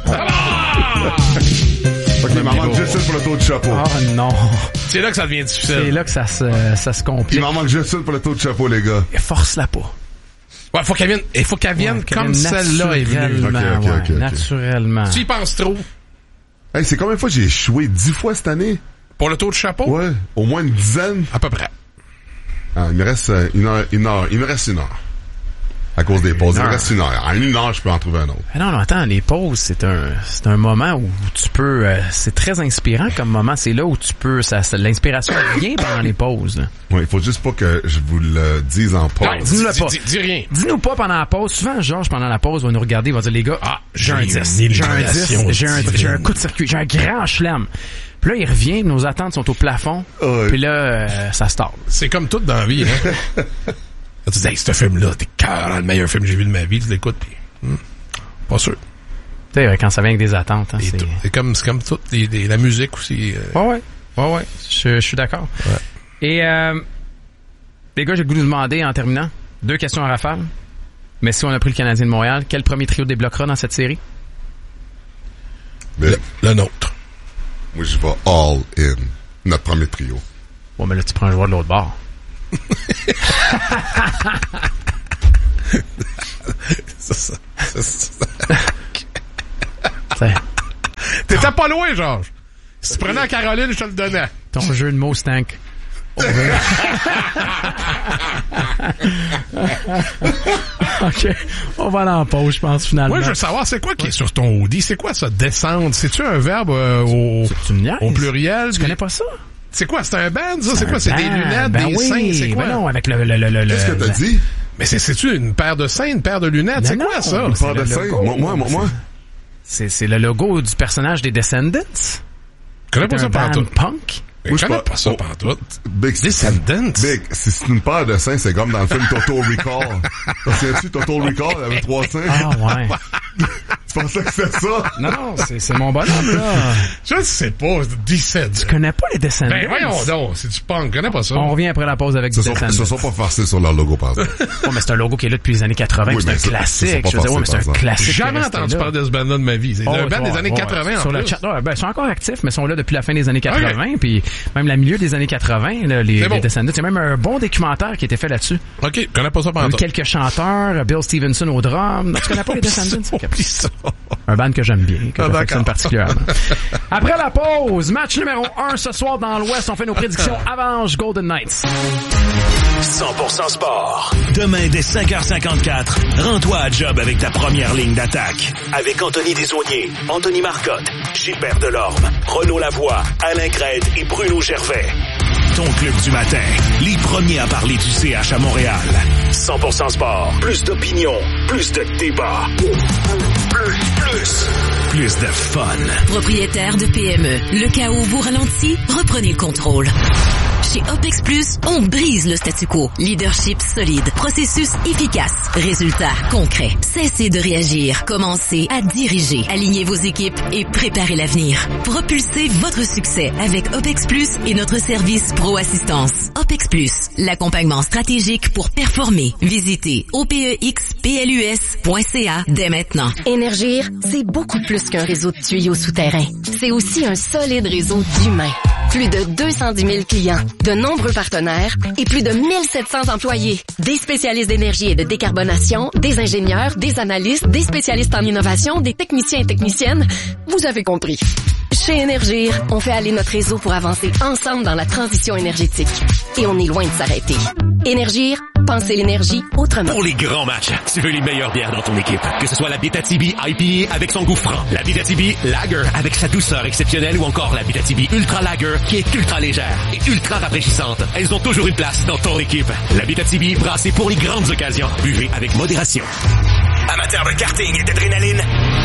Ok, il m'en manque juste une pour le taux de chapeau. Oh non. C'est là que ça devient difficile. C'est là que ça se, ça se complique. Il m'en manque juste une pour le taux de chapeau, les gars. Force-la pas. Ouais, faut qu'elle vienne, il faut qu'elle vienne ouais, comme celle-là est venue. Okay, okay, ouais, okay, okay. Naturellement. Tu y penses trop. Hey, c'est combien de fois j'ai échoué? Dix fois cette année? Pour le taux de chapeau? Ouais, au moins une dizaine. À peu près. Ah, il me reste une heure, une heure, il me reste une heure. À cause des pauses. Il me reste une heure. En une heure, je peux en trouver un autre. Mais non, non, attends, les pauses, c'est un, c'est un moment où tu peux, euh, c'est très inspirant comme moment. C'est là où tu peux, ça, ça l'inspiration vient pendant les pauses. Là. Ouais, il faut juste pas que je vous le dise en pause. Non, dis-nous pas. Dis, dis, dis rien. Dis-nous pas pendant la pause. Souvent, Georges, pendant la pause, va nous regarder, il va dire, les gars, ah, j'ai un dix. J'ai un dix. J'ai un, j'ai un coup de circuit. J'ai un grand chelem. Puis là, il revient, nos attentes sont au plafond. Ouais. Puis là, euh, ça start. C'est comme tout dans la vie, hein. Tu dis, hey, ce film-là, t'es carrément le meilleur film que j'ai vu de ma vie, tu l'écoutes, pis, hmm, pas sûr. Tu sais, quand ça vient avec des attentes, hein, c'est... c'est... c'est comme, c'est comme tout, les, les, la musique aussi. Euh... Ouais, ouais, ouais, ouais, je, je suis d'accord. Ouais. Et, euh, les gars, j'ai le goût de vous demander, en terminant, deux questions à rafale. Mais si on a pris le Canadien de Montréal, quel premier trio débloquera dans cette série? Mais, le, le nôtre. Moi, je vais all in. Notre premier trio. Bon, mais là, tu prends un joueur de l'autre bord. ça, ça, ça, ça. T'étais pas loin, Georges. Si tu prenais la Caroline, je te le donnais. Ton jeu de mots stank. OK. On va aller en pause, je pense, finalement. Moi, je veux savoir, c'est quoi qui est sur ton hoodie? C'est quoi ça, descendre? C'est-tu un verbe euh, au, au pluriel? Tu connais pas ça? C'est quoi? C'est un band, ça? C'est quoi? C'est des lunettes, ben des oui, seins? C'est quoi? Ben non, avec le... le, le, le Qu'est-ce que t'as dit? Mais c'est, c'est-tu une paire de seins, une paire de lunettes? Non, c'est non, quoi ça? Une paire de seins? Moi, moi, moi, moi. C'est, c'est le logo du personnage des Descendants. Je connais pas ça partout. pantoute. Punk. Je connais pas ça pantoute. Big, Descendants. Big, si c'est une paire de seins, c'est comme dans le film Total Recall. Parce que tu Total Recall, il avait trois seins. Ah ouais. Tu pensais que c'est ça? Non, non, c'est, c'est mon bonhomme, là. Je sais pas, Descendants. Tu connais pas les Descendants? Ben voyons donc, c'est du punk, je connais pas ça. On revient après la pause avec Ils des se Descendants. sont, sont pas farcés sur leur logo, par exemple. Oh, mais c'est un logo qui est là depuis les années quatre-vingts, Oui, c'est un mais classique. ça, ça, Je veux dire, ouais, mais c'est un classique. J'ai jamais entendu parler de ce band-là de ma vie. C'est Oh, un band ouais, des années ouais, quatre-vingts, en sur plus. le chat, ouais, ben, ils sont encore actifs, mais ils sont là depuis la fin des années quatre-vingts, puis même la milieu des années quatre-vingts, là, les, bon. les Descendants. Il y a même un bon documentaire qui a été fait là-dessus. OK, je connais pas ça Il y a eu pantoute. quelques chanteurs, Bill Stevenson au drum. Tu connais pas les Descendants? Oublie ça. Un band que j'aime bien, que Ah, j'affectionne d'accord. particulièrement. Après la pause, match numéro un ce soir dans l'Ouest, on fait nos prédictions Avalanche Golden Knights. cent pour cent sport. Demain dès cinq heures cinquante-quatre, rends-toi à job avec ta première ligne d'attaque. Avec Anthony Desaulniers, Anthony Marcotte, Gilbert Delorme, Renaud Lavoie, Alain Crête et Bruno Gervais. Ton club du matin, les premiers à parler du C H à Montréal. cent pour cent sport, plus d'opinion, plus de débat. Plus, plus, plus de fun. Propriétaire de P M E, le chaos vous ralentit, reprenez le contrôle. Chez OPEX Plus, on brise le statu quo. Leadership solide, processus efficace, résultats concrets. Cessez de réagir, commencez à diriger. Alignez vos équipes et préparez l'avenir. Propulsez votre succès avec OPEX Plus et notre service Pro Assistance. OPEX Plus, l'accompagnement stratégique pour performer. Visitez O P E X P L U S point C A dès maintenant. Énergir, c'est beaucoup plus qu'un réseau de tuyaux souterrains. C'est aussi un solide réseau d'humains. Plus de deux cent dix mille clients, de nombreux partenaires et plus de mille sept cents employés. Des spécialistes d'énergie et de décarbonation, des ingénieurs, des analystes, des spécialistes en innovation, des techniciens et techniciennes. Vous avez compris. Chez Énergir, on fait aller notre réseau pour avancer ensemble dans la transition énergétique. Et on est loin de s'arrêter. Énergir, pensez l'énergie autrement. Pour les grands matchs, tu veux les meilleures bières dans ton équipe. Que ce soit la Abitibi I P A avec son goût franc, la Abitibi Lager avec sa douceur exceptionnelle ou encore la Abitibi Ultra Lager qui est ultra légère et ultra rafraîchissante. Elles ont toujours une place dans ton équipe. La Abitibi brassée pour les grandes occasions. Buvez avec modération. Amateurs de karting et d'adrénaline,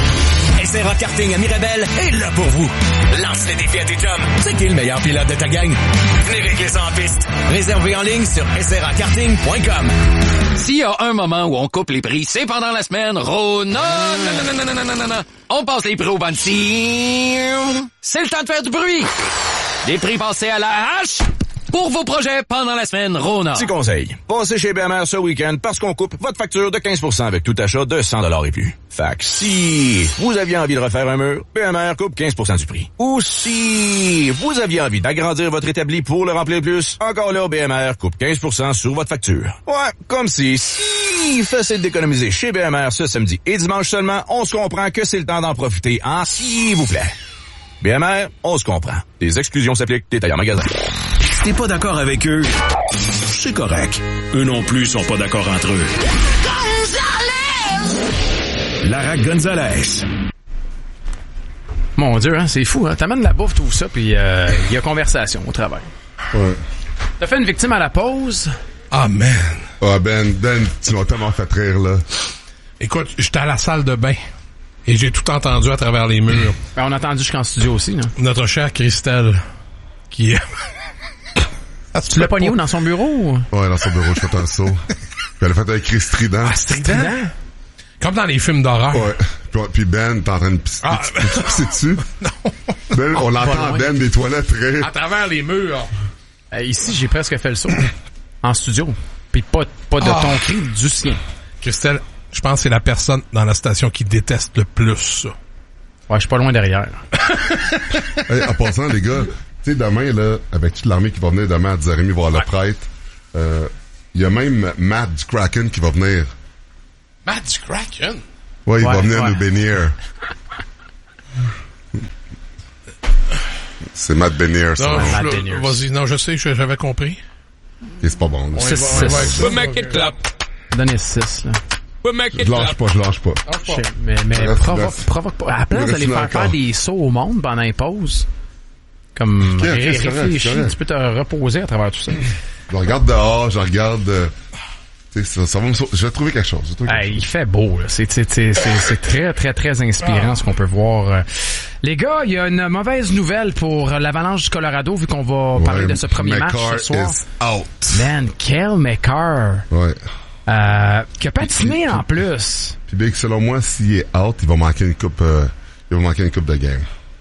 S R A Karting à Mirabel est là pour vous. Lance les défis à tes chums. C'est qui le meilleur pilote de ta gang? Venez régler ça en piste. Réservez en ligne sur S R A karting point com. S'il y a un moment où on coupe les prix, c'est pendant la semaine Rona. Non, non, non, non, non, non, non, non. On passe les prix au bandit. C'est le temps de faire du bruit. Des prix passés à la hache pour vos projets pendant la semaine Rona. Petit conseil. Passez chez B M R ce week-end parce qu'on coupe votre facture de quinze pour cent avec tout achat de cent dollars et plus. Fait que si vous aviez envie de refaire un mur, B M R coupe quinze pour cent du prix. Ou si vous aviez envie d'agrandir votre établi pour le remplir plus, encore là, B M R coupe quinze pour cent sur votre facture. Ouais, comme si, si facile d'économiser chez B M R ce samedi et dimanche seulement, on se comprend que c'est le temps d'en profiter, hein, s'il vous plaît. B M R, on se comprend. Les exclusions s'appliquent, détail en magasin. Si t'es pas d'accord avec eux, c'est correct. Eux non plus sont pas d'accord entre eux. Lara Gonzalez. Mon Dieu, hein, c'est fou, hein. T'amènes la bouffe, tout ça, puis il euh, y a conversation au travail. Ouais. T'as fait une victime à la pause? Ah, man. Ah, Ben, Ben, tu m'as tellement fait rire, là. Écoute, j'étais à la salle de bain et j'ai tout entendu à travers les murs. Ben, on a entendu jusqu'en studio aussi, là. Notre chère Christelle, qui est... Tu l'as pogné où, dans son bureau? Ouais, dans son bureau, je fais un saut. Puis elle a fait un cri strident. Ah, strident? Comme dans les films d'horreur. Ouais. Puis, puis Ben, t'es en train de pisser. Ah, tu tu pisser dessus? Non. Ben, on l'entend, Ben, des toilettes très... À travers les murs. Euh, ici, j'ai presque fait le saut. En studio. Puis pas, pas de Ah. ton cri, du sien. Christelle, je pense que c'est la personne dans la station qui déteste le plus ça. Ouais, je suis pas loin derrière. Hey, en passant, les gars, tu sais, demain, là, avec toute l'armée qui va venir demain à dix heures trente voir le prêtre, il euh, y a même Matt du Kraken qui va venir. Matt du Kraken? Ouais, il Ouais, va venir ouais. nous bénir. C'est Matt Benier, ça. Non, Ouais, Matt je- Beniers. vas-y, non, je sais, je- j'avais compris. Et c'est pas bon, là. On y Six, va, on y va six. avec ça. We make it clap. Donnez six, là. We make Je it lâche clap. pas, je lâche pas. Je sais, Mais, mais Reste provoque, neuf. provoque pas. À la place Il de reste les faire encore. faire des sauts au monde pendant les pauses, comme Ok, ok, ré- c'est correct, réfléchis, c'est correct. tu peux te reposer à travers tout ça. Je regarde dehors, je regarde... euh, tu sais, ça, ça va me sau- je vais trouver quelque chose. Je vais trouver quelque Hey, il fait beau, là. C'est, c'est, c'est, c'est, c'est très, très, très inspirant ce qu'on peut voir. euh. Les gars, il y a une mauvaise nouvelle pour l'Avalanche du Colorado, vu qu'on va parler Ouais, de ce premier match McCarr ce soir. is out. Man, quel McCarr! Ouais. Euh, qui a patiné en plus. Puis Big, selon moi, s'il est out, il va manquer une coupe, euh, il va manquer une coupe de game.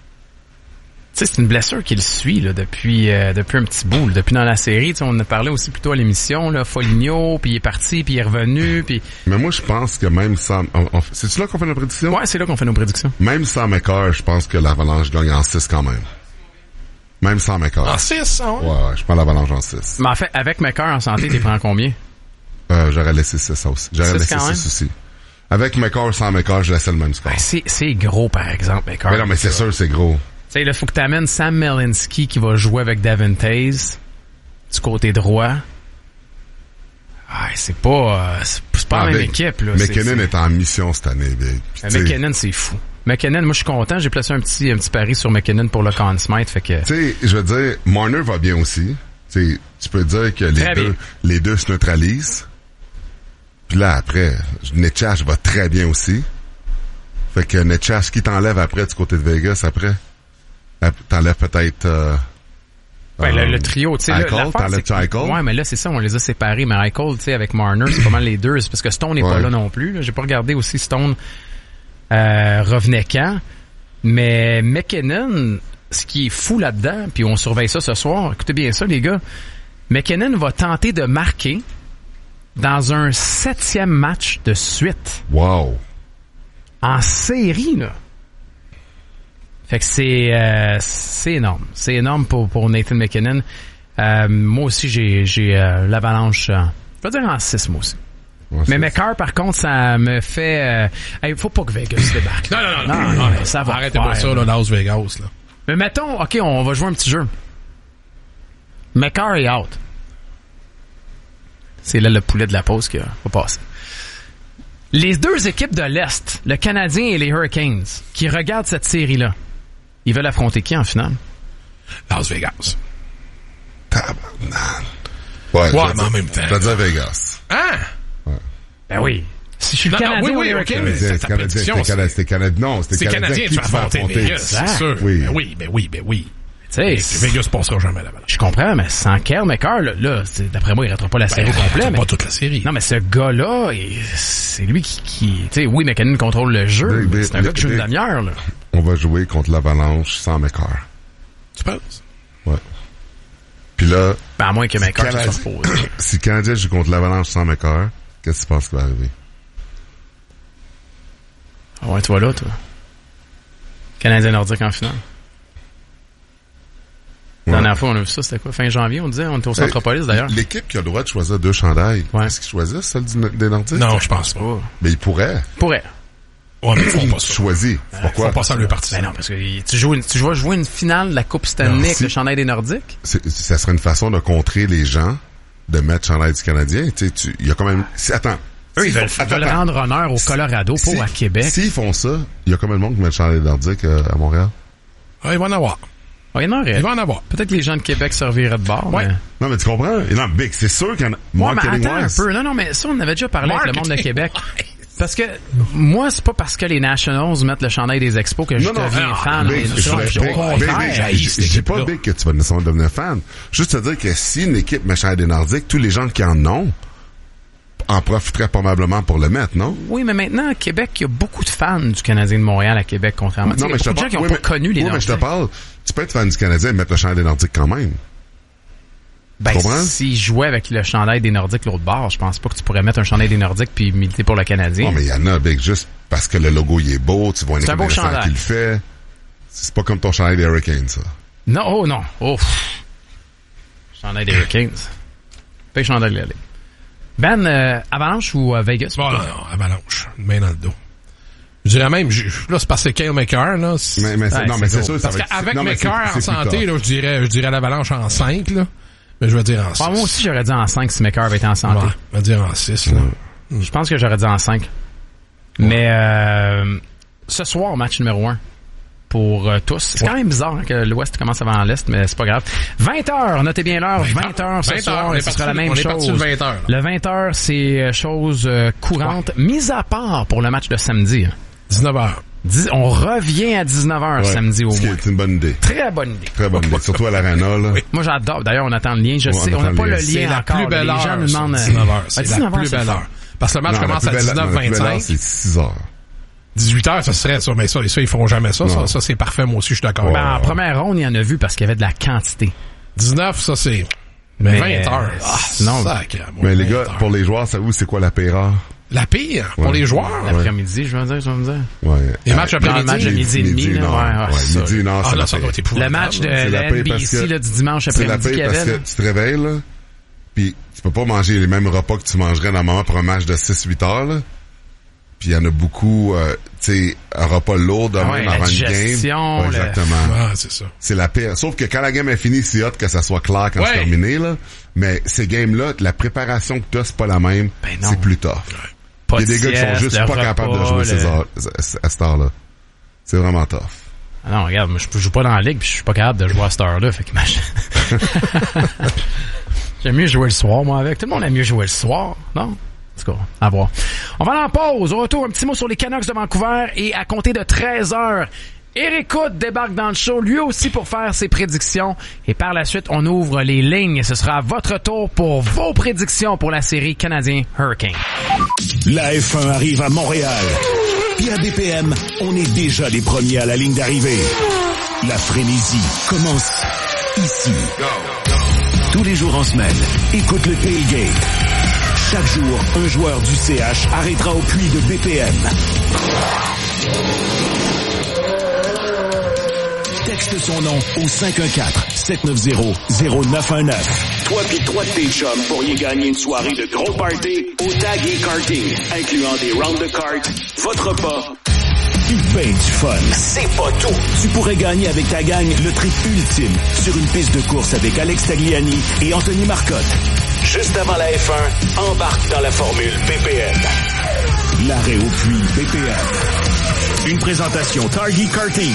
Tu sais, c'est une blessure qui le suit là, depuis euh, depuis un petit bout, là, depuis dans la série. Tu sais, on en a parlé aussi plutôt à l'émission, là, Foligno, puis il est parti, puis il est revenu, puis... Mais moi, je pense que même sans... on- on- C'est-tu là qu'on fait nos prédictions? Ouais, c'est là qu'on fait nos prédictions. Même sans McCarr, je pense que l'Avalanche gagne en six quand même. Même sans McCarr. En six, hein? Ouais, ouais, je prends l'Avalanche en six. Mais en fait, avec McCarr en santé, t'es prends combien? Euh, j'aurais laissé six, ça aussi. J'aurais Six laissé quand même? six aussi. Avec McCarr, sans McCarr, je laissais le même score. Ben, c'est, c'est gros, par exemple, McCarr. Mais non, mais c'est sûr, c'est gros. Tu sais, là, faut que t'amènes Sam Melinsky qui va jouer avec Devin Taze du côté droit. Ah, c'est pas, euh, c'est, c'est pas la même Avec- équipe, là. McKinnon c'est, est en mission cette année, Big. Puis, c'est... tu sais, McKinnon, c'est fou. McKinnon, moi, je suis content. J'ai placé un petit, un petit pari sur McKinnon pour le Conn Smythe, fait que... Tu sais, je veux dire, Marner va bien aussi. Tu sais, tu peux dire que les Très deux, bien. les deux se neutralisent. Puis là, après, Netchash va très bien aussi. Fait que Netchash, qui t'enlève après du côté de Vegas, après? Euh, T'enlèves peut-être... Euh, Ben, le, euh, le trio, tu sais, là, Eichel, l'affaire, t'enlèves c'est que- Eichel? Ouais, mais là, c'est ça, on les a séparés. Mais Eichel, tu sais, avec Marner, c'est pas mal les deux. C'est parce que Stone n'est pas Ouais. là non plus. Là. J'ai pas regardé aussi Stone euh, revenait quand. Mais McKinnon, ce qui est fou là-dedans, puis on surveille ça ce soir, écoutez bien ça, les gars. McKinnon va tenter de marquer dans un septième match de suite. Wow! En série, là. Fait que c'est euh, c'est énorme. C'est énorme pour, pour Nathan McKinnon. Euh, moi aussi, j'ai j'ai euh, l'Avalanche, euh, je vais dire en six, moi aussi. Ouais, Mais c'est- McCarr, par contre, ça me fait... Il euh, faut pas que Vegas débarque. Non, non, non, non, non, mais ça va Arrêtez faire, pas ça, là, Las Vegas, là. Mais mettons, OK, on va jouer un petit jeu. McCarr est out. C'est là le poulet de la pause qui va passer. Les deux équipes de l'Est, le Canadien et les Hurricanes, qui regardent cette série-là, ils veulent affronter qui en finale? Las Vegas. Tabarnak. Ouais, Ouais, je vais mais en dire- même temps. Je vais dire Vegas. Hein? Ben oui. Si je suis le Non, non, Canadien oui, ou oui, les ok, Hurricanes? mais Canadien, c'est c'est ta Canadien, prédiction, c'était Canadien, c'était Canadien, non, c'était C'est Canadien Canadien, qui tu vas tu vas affronter affronter. Vegas, c'est Exact. sûr. Oui. Ben oui, ben oui, ben oui. Tu sais, Vegas passera jamais à la balance. je comprends, mais sans Kyle McCarr, là, là, c'est- d'après moi, il ratera pas la série Ben, complète. c'est mais- pas toute la série. Non, mais ce gars-là, il- c'est lui qui... qui tu sais, oui, McKinnon contrôle le jeu, Big, mais big, c'est un gars qui joue une big. demi-heure, là. On va jouer contre l'Avalanche sans McCarr. Tu penses? Ouais. Puis là, Ben, à moins que McCarr se Canadien- soit reposé. si le Canadien joue contre l'Avalanche sans McCarr, qu'est-ce que tu penses qui va arriver? Ah ouais, tu vois là, toi. Canadien nordique en finale. La Ouais. dernière fois, on a vu ça, c'était quoi? Fin janvier, on disait? On était au Centropolis, d'ailleurs. L'équipe qui a le droit de choisir deux chandails, Ouais. est-ce qu'ils choisissent celle du- des Nordiques? Non, je pense pas. Mais ils pourraient. Pourrait. Ouais, mais ils font pas ça. Choisir. Pourquoi? Ils font pas ça à leur partie. Ben non, parce que tu joues, une- tu vas jouer une finale de la Coupe Stanley Non, avec si- le chandail des Nordiques? C'est- ça serait une façon de contrer les gens de mettre chandail du Canadien. Tu sais, tu- il y a quand même... si- attends. Eux, S'ils ils veulent, font- ils veulent attends, rendre honneur au Colorado, pas si- à Québec. S'ils font ça, il y a combien de monde qui met le chandail nordique euh, à Montréal? Ah, il va en avoir. Ah, il y en aurait. Il va en avoir. Peut-être que les gens de Québec se reviraient de bord. Ouais. Mais... Non, mais tu comprends? Et non, Big, c'est sûr qu'il y en a... Ouais, mais Marketing attends un wise. peu. Non, non, mais ça, on en avait déjà parlé avec le monde de Marketing Québec. wise. Parce que moi, c'est pas parce que les Nationals mettent le chandail des Expos que je Non, non, deviens non, fan. Big, Je- je- je- Big, je- au Big, contraire. Big, j'haïs je- cette je dis pas, équipe-là. Big, que tu vas nécessairement devenir fan. Juste te dire que si une équipe met chandail des Nordiques, tous les gens qui en ont en profiteraient probablement pour le mettre, non? Oui, mais maintenant, à Québec, il y a beaucoup de fans du Canadien de Montréal à Québec, contrairement. Non, Il y mais a je te beaucoup de gens parle... qui n'ont oui, pas mais- connu les oui, mais je te Nordiques. parle... Tu peux être fan du Canadien et mettre le chandail des Nordiques quand même. Ben, comprends? s'ils jouaient avec le chandail des Nordiques l'autre bord, je pense pas que tu pourrais mettre un chandail des Nordiques puis militer pour le Canadien. Non, mais il y en a, Big, juste parce que le logo, il est beau, tu vois une C'est un équipe beau récente chandail. qui le fait. C'est pas comme ton chandail des Hurricanes, ça. Non, oh non. Oh. Chandail des Hurricanes. Pas le chandail de la Ligue. Ben, euh, Avalanche ou euh, Vegas? Bon, non, non, Avalanche. Une main dans le dos. Je dirais même, je, là, c'est parce que Cale Makar, là. Mais, mais c'est, ouais, non, mais c'est sûr, ça parce va être... qu'avec non, Makar en santé, là, je dirais, je dirais l'Avalanche en cinq, là. Mais je vais dire en six. Ah, moi aussi, j'aurais dit en cinq si Makar avait été en santé. Ouais, je vais dire en six, là. Mm. Je pense que j'aurais dit en cinq. Ouais. Mais, euh, ce soir, match numéro un. Pour euh, tous. C'est ouais. quand même bizarre hein, que l'Ouest commence avant l'Est, mais c'est pas grave. vingt heures, notez bien l'heure, vingt heures ce soir, ce sera la même on chose. Est parti le vingt heures. Le vingt heures, c'est chose euh, courante, ouais. Mise à part pour le match de samedi. dix-neuf heures. Dix, on revient à dix-neuf heures ouais, samedi au moins. C'est une bonne idée. Très bonne idée. Très bonne idée, surtout à l'Arena. Là. Oui. Moi, j'adore. D'ailleurs, on attend le lien. Je ouais, sais, on n'a pas le lien c'est la encore. Plus belle les heure, gens nous demandent... dix-neuf heures. C'est dix-neuf la plus belle heure. Parce que le match non, commence à dix-neuf vingt-cinq. C'est six heures. dix-huit heures, ça serait ça. Mais ça, ça ils feront jamais ça. Ça, ça, c'est parfait. Moi aussi, je suis d'accord. Ben, en première ronde, il y en a vu parce qu'il y avait de la quantité. dix-neuf, ça, c'est... Mais vingt heures. Ah, non. Sacré, mais les gars, heures. Pour les joueurs, savez-vous c'est quoi la pire heure? La pire? Ouais. Pour les joueurs? L'après-midi, je veux dire, je veux dire. Ouais. Les matchs après-midi? Le match de midi et demi, là. Ouais, ouais, midi, une heure, ah, là, ça va être épouvantable. Le match de la N B C, là, du dimanche après-midi, c'est la pire parce que tu te réveilles, là, pis tu peux pas manger les mêmes repas que tu mangerais normalement pour un match de six huit heures, là. Puis il y en a beaucoup, euh, tu sais, un repas lourd de ah même ouais, avant une game. Ouais, exactement. Ah, c'est ça. C'est la pire. Sauf que quand la game est finie, c'est hot que ça soit clair quand ouais. c'est terminé, là. Mais ces games-là, la préparation que t'as, c'est pas la même. Ben c'est plus tough. Il y a des gars qui sont juste pas repas, capables de jouer le... ces heures, à cette heure-là. C'est vraiment tough. Ah non, regarde, moi, je joue pas dans la ligue pis je suis pas capable de jouer à cette heure-là, fait qu'imagine. J'aime mieux jouer le soir, moi, avec. Tout le monde aime mieux jouer le soir, non? En tout cas, à voir. On va en pause. Au retour, un petit mot sur les Canucks de Vancouver. Et à compter de treize heures, Éric Hood débarque dans le show, lui aussi pour faire ses prédictions. Et par la suite, on ouvre les lignes. Ce sera à votre tour pour vos prédictions pour la série Canadien Hurricane. La F un arrive à Montréal. Puis à B P M, on est déjà les premiers à la ligne d'arrivée. La frénésie commence ici. Tous les jours en semaine, écoute le tailgate. Chaque jour, un joueur du C H arrêtera au puits de B P M. Texte son nom au cinq un quatre, sept neuf zéro, zéro neuf un neuf. Toi pis trois de tes chums pourriez gagner une soirée de gros party au tag et karting, incluant des rounds de cartes, votre repas, puis ben du fun. C'est pas tout. Tu pourrais gagner avec ta gang le trip ultime sur une piste de course avec Alex Tagliani et Anthony Marcotte. Juste avant la F un, embarque dans la formule B P M. L'arrêt au puits B P M. Une présentation Target Karting.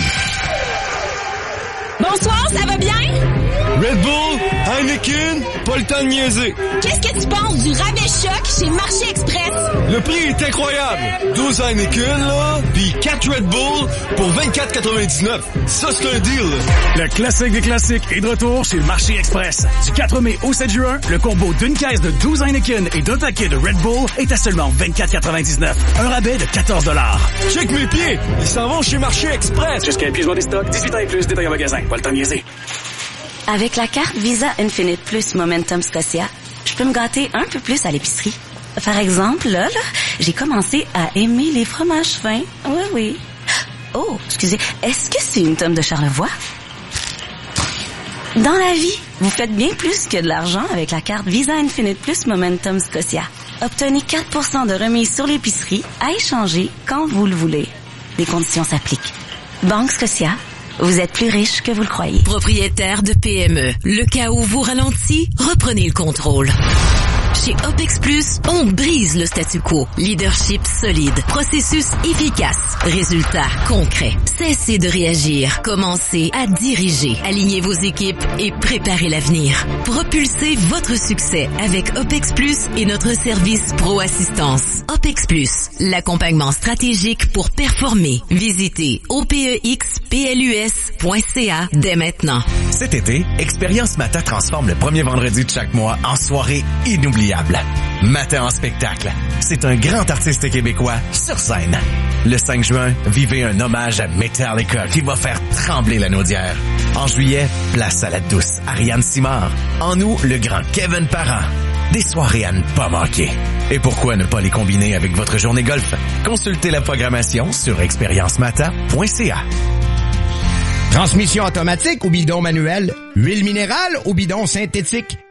Bonsoir, ça va bien? Red Bull, Heineken, pas le temps de niaiser. Qu'est-ce que tu penses du rabais choc chez Marché Express? Le prix est incroyable. douze Heineken, là, pis quatre Red Bull pour vingt-quatre quatre-vingt-dix-neuf. Ça, c'est un deal, là. Le classique des classiques est de retour chez Marché Express. Du quatre mai au sept juin, le combo d'une caisse de douze Heineken et d'un paquet de Red Bull est à seulement vingt-quatre quatre-vingt-dix-neuf. Un rabais de quatorze dollars. Check mes pieds, ils s'en vont chez Marché Express. Jusqu'à épuisement des stocks, dix-huit ans et plus, détail en magasin. Pas le temps de niaiser. Avec la carte Visa Infinite Plus Momentum Scotia, je peux me gâter un peu plus à l'épicerie. Par exemple, là, là, j'ai commencé à aimer les fromages fins. Oui, oui. Oh, excusez, est-ce que c'est une tome de Charlevoix? Dans la vie, vous faites bien plus que de l'argent avec la carte Visa Infinite Plus Momentum Scotia. Obtenez quatre pour cent de remise sur l'épicerie à échanger quand vous le voulez. Les conditions s'appliquent. Banque Scotia. Vous êtes plus riche que vous le croyez. Propriétaire de P M E, le cas où vous ralentit, reprenez le contrôle. Chez OPEX Plus, on brise le statu quo. Leadership solide, processus efficace, résultats concrets. Cessez de réagir, commencez à diriger. Alignez vos équipes et préparez l'avenir. Propulsez votre succès avec OPEX Plus et notre service Pro Assistance. OPEX Plus, l'accompagnement stratégique pour performer. Visitez O P E X P L U S point C A dès maintenant. Cet été, Expérience Mata transforme le premier vendredi de chaque mois en soirée inoubliable. Mata en spectacle. C'est un grand artiste québécois sur scène. Le cinq juin, vivez un hommage à Metallica qui va faire trembler la naudière. En juillet, place à la douce Ariane Simard. En août, le grand Kevin Parent. Des soirées à ne pas manquer. Et pourquoi ne pas les combiner avec votre journée golf? Consultez la programmation sur expérience mata point C A. Transmission automatique ou bidon manuel? Huile minérale ou bidon synthétique?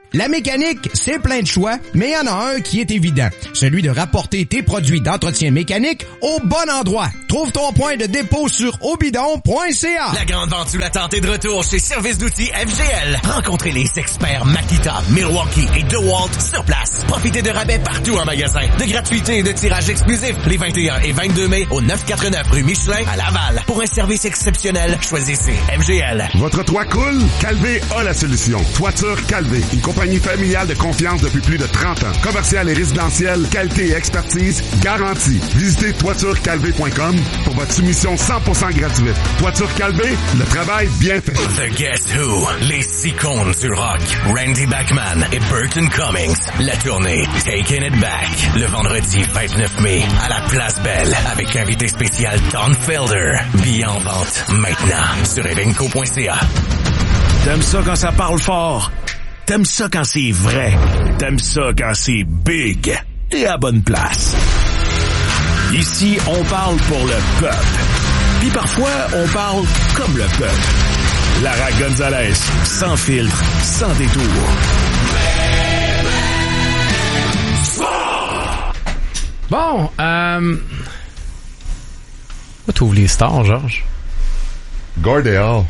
La mécanique, c'est plein de choix, mais il y en a un qui est évident. Celui de rapporter tes produits d'entretien mécanique au bon endroit. Trouve ton point de dépôt sur obidon point c a. La grande vente sous la tente est de retour chez Service d'outils F G L. Rencontrez les experts Makita, Milwaukee et DeWalt sur place. Profitez de rabais partout en magasin, de gratuité et de tirage exclusif les vingt et un et vingt-deux mai au neuf cent quatre-vingt-neuf rue Michelin à Laval. Pour un service exceptionnel, choisissez F G L. Votre toit coule? Calvé a la solution. Toiture Calvé, une compagnie familiale de confiance depuis plus de trente ans. Commercial et résidentiel, qualité et expertise garantie. Visitez toiture calvé point com pour votre soumission cent pour cent gratuite. Toiture Calvé, le travail bien fait. The Guess Who, les six cônes du rock, Randy Bachman et Burton Cummings. La tournée Taking It Back, le vendredi vingt-neuf mai à la Place Belle avec invité spécial Don Felder. Billets en vente maintenant sur evenco point c a. T'aimes ça quand ça parle fort? T'aimes ça quand c'est vrai? T'aimes ça quand c'est big? T'es à bonne place. Ici, on parle pour le peuple. Puis parfois, on parle comme le peuple. Lara Gonzalez, sans filtre, sans détour. Bon, euh... où t'ouvres les stars, Georges? Gordéal.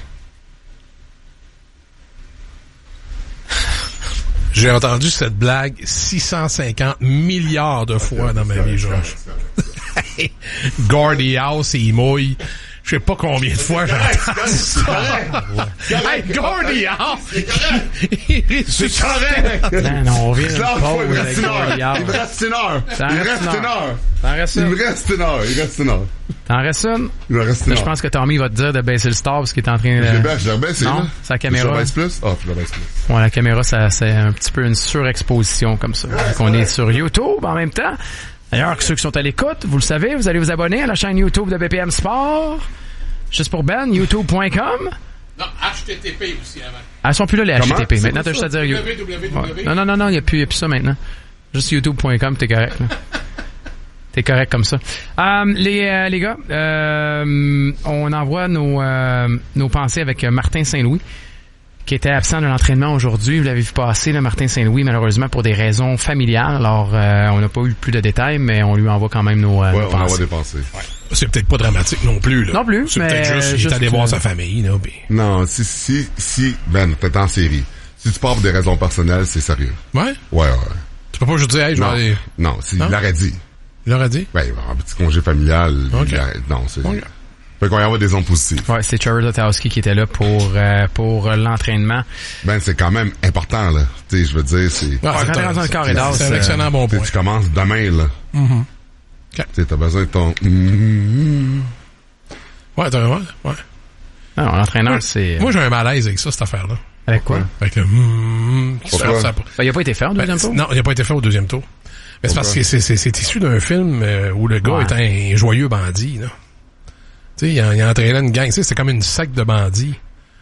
J'ai entendu cette blague six cent cinquante milliards de fois dans ma vie, Georges. Gordie House, il mouille. Je sais pas combien de fois j'entends ça. Hey, Gordie House! C'est correct! Non, non, on vient de il me reste une heure. Il me reste une heure. Il me reste une heure. T'en restes Il une. me reste une heure. Il reste une heure. T'en restes une? Il me reste une Là, je heure. pense que Tommy va te dire de baisser le star parce qu'il est en train de... Je l'ai baissé, je l'ai baissé, Non, là. sa caméra. Je la baisse plus? Ah, tu la baisses plus. Ouais, la caméra, ça, c'est un petit peu une surexposition comme ça. Donc, on est sur YouTube en même temps. D'ailleurs, ceux qui sont à l'écoute, vous le savez, vous allez vous abonner à la chaîne YouTube de B P M Sport. Juste pour Ben, youtube point com. Non, H T T P aussi avant. Elles sont plus là, les Comment? H T T P. C'est Maintenant, t'as juste à dire... W W W. Ouais. Non, non, non, non, il n'y a, a plus ça maintenant. Juste youtube point com, t'es correct. Là. T'es correct comme ça. Euh, les, euh, les gars, euh, on envoie nos, euh, nos pensées avec Martin Saint-Louis, qui était absent de l'entraînement aujourd'hui. Vous l'avez vu passer, là, Martin Saint-Louis, malheureusement, pour des raisons familiales. Alors, euh, on n'a pas eu plus de détails, mais on lui envoie quand même nos, euh, Ouais, nos on pensées. envoie des pensées. Ouais. C'est peut-être pas dramatique non plus, là. Non plus, c'est mais peut-être juste, il juste est allé que- voir sa famille, là, pis... Non, si, si, si, Ben, t'es en série. Si tu pars pour des raisons personnelles, c'est sérieux. Ouais? Ouais, ouais. Tu peux pas juste dire, hey, je vais Non, aller... non, c'est, il Non? l'aurait dit. Il l'aurait dit? Ben, il va avoir un petit congé familial. Ok. il l'aurait- Non, c'est... Ok. Fait qu'on y envoie des ondes positives. Ouais, c'est Trevor Tatowski qui était là pour, euh, pour euh, l'entraînement. Ben, c'est quand même important, là. Tu sais, je veux dire, c'est... Ouais, quand c'est t'es un- rendu dans le c'est- corridor, c'est un c'est- excellent bon Tu sais, point. tu commences demain, là. Mhm. Tu sais, t'as besoin de ton... Mm-hmm. Ouais, t'as ouais, ouais. Non, l'entraîneur, Moi, c'est... Moi, j'ai un malaise avec ça, cette affaire-là. Avec quoi? Avec le... mm, qui se Pourquoi? fait, ça- Ben, il a pas été fait en deuxième Ben, tour? Non, il n'a pas été fait au deuxième tour. Mais c'est parce Pourquoi? que c'est, c'est, c'est issu d'un film euh, où le gars Ouais. était un joyeux bandit, là. Tu sais, il, en- il entraînait une gang. Tu sais, c'était comme une secte de bandits.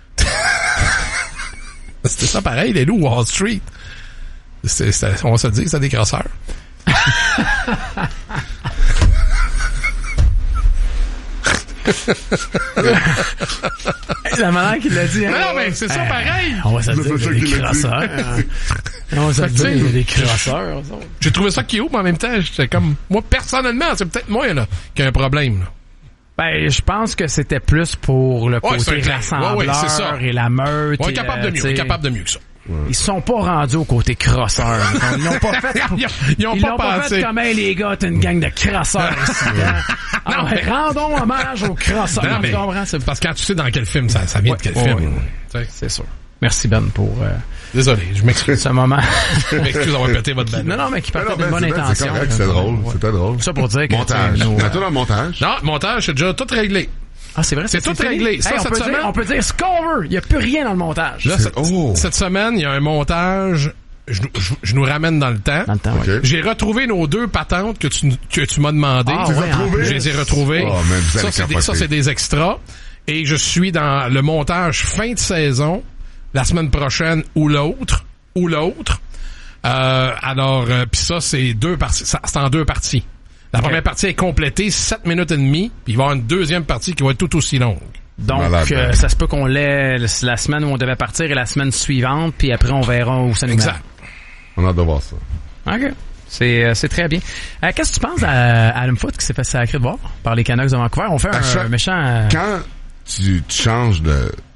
C'était ça pareil, les loups Wall Street. C'était, c'était, on va se dire que c'était des crosseurs. La manière qu'il l'a dit, hein? Non, non, mais c'est ça Euh, pareil. On va se le C'est dire, ça il y a qu'il des a dit. crosseurs. hein. On va se le Fait que, dire, tu sais, il y a des crosseurs. ça. J'ai trouvé ça cute, mais en même temps, j'étais comme... Moi, personnellement, c'est peut-être moi, là, qui a un problème, là. Ben, je pense que c'était plus pour le Ouais, c'est côté un- rassembleur ouais, ouais, c'est ça. et la meute. On est et capable le- de mieux, on t'sais, est capable de mieux que ça. Ils se sont pas rendus au côté crosseur. Ils l'ont pas fait. pour- Ils ont- ils ont Ils pas l'ont pas pensé. fait comme hey, les gars, t'es une gang de crosseurs ici. hein. Ah, ouais, rendons hommage aux crosseurs. Non, mais- Tu comprends? C'est- Parce que quand tu sais dans quel film ça, ça vient de quel Ouais, film. ouais, tu sais. C'est sûr. Merci Ben pour euh, Désolé, je m'excuse. ce moment. Je m'excuse d'avoir pété votre balle. non, non, mais qui partait Non, d'une ben, bonne c'est- ben, intention. C'est correct, c'est drôle. C'était drôle. Ça pour dire que Montage. tu sais, nos- Mets-toi dans le montage. Non, montage, c'est déjà tout réglé. Ah, c'est vrai, C'est tout fini? réglé. Ça, Hey, on, cette peut semaine- dire, on peut dire ce qu'on veut. Il n'y a plus rien dans le montage. Là, C'est- cette, oh. cette semaine, il y a un montage. Je, nous- je- je nous ramène dans le temps. Dans le temps, ouais. Ok. J'ai retrouvé nos deux patentes que tu, que tu m'as demandé. Ah, Tu les as ouais, trouvés? Je les ai retrouvées. Oh, man, vous allez ça, c'est des, capoter. ça, c'est des extras. Et je suis dans le montage fin de saison, la semaine prochaine ou l'autre, ou l'autre. Euh, alors, euh, puis ça, c'est deux parties. ça- C'est en deux parties. La Ok. première partie est complétée, sept minutes et demie, puis il va y avoir une deuxième partie qui va être tout aussi longue. Donc, Malade, euh, hein. ça se peut qu'on l'ait la semaine où on devait partir et la semaine suivante, puis après, on verra où ça nous mène. Exact. On a hâte de voir ça. OK. C'est, euh, c'est très bien. Euh, qu'est-ce que tu penses à Adam Foote qui s'est fait sacrer de voir par les Canucks de Vancouver? On fait À un chaque- méchant... euh, Quand tu, tu changes de,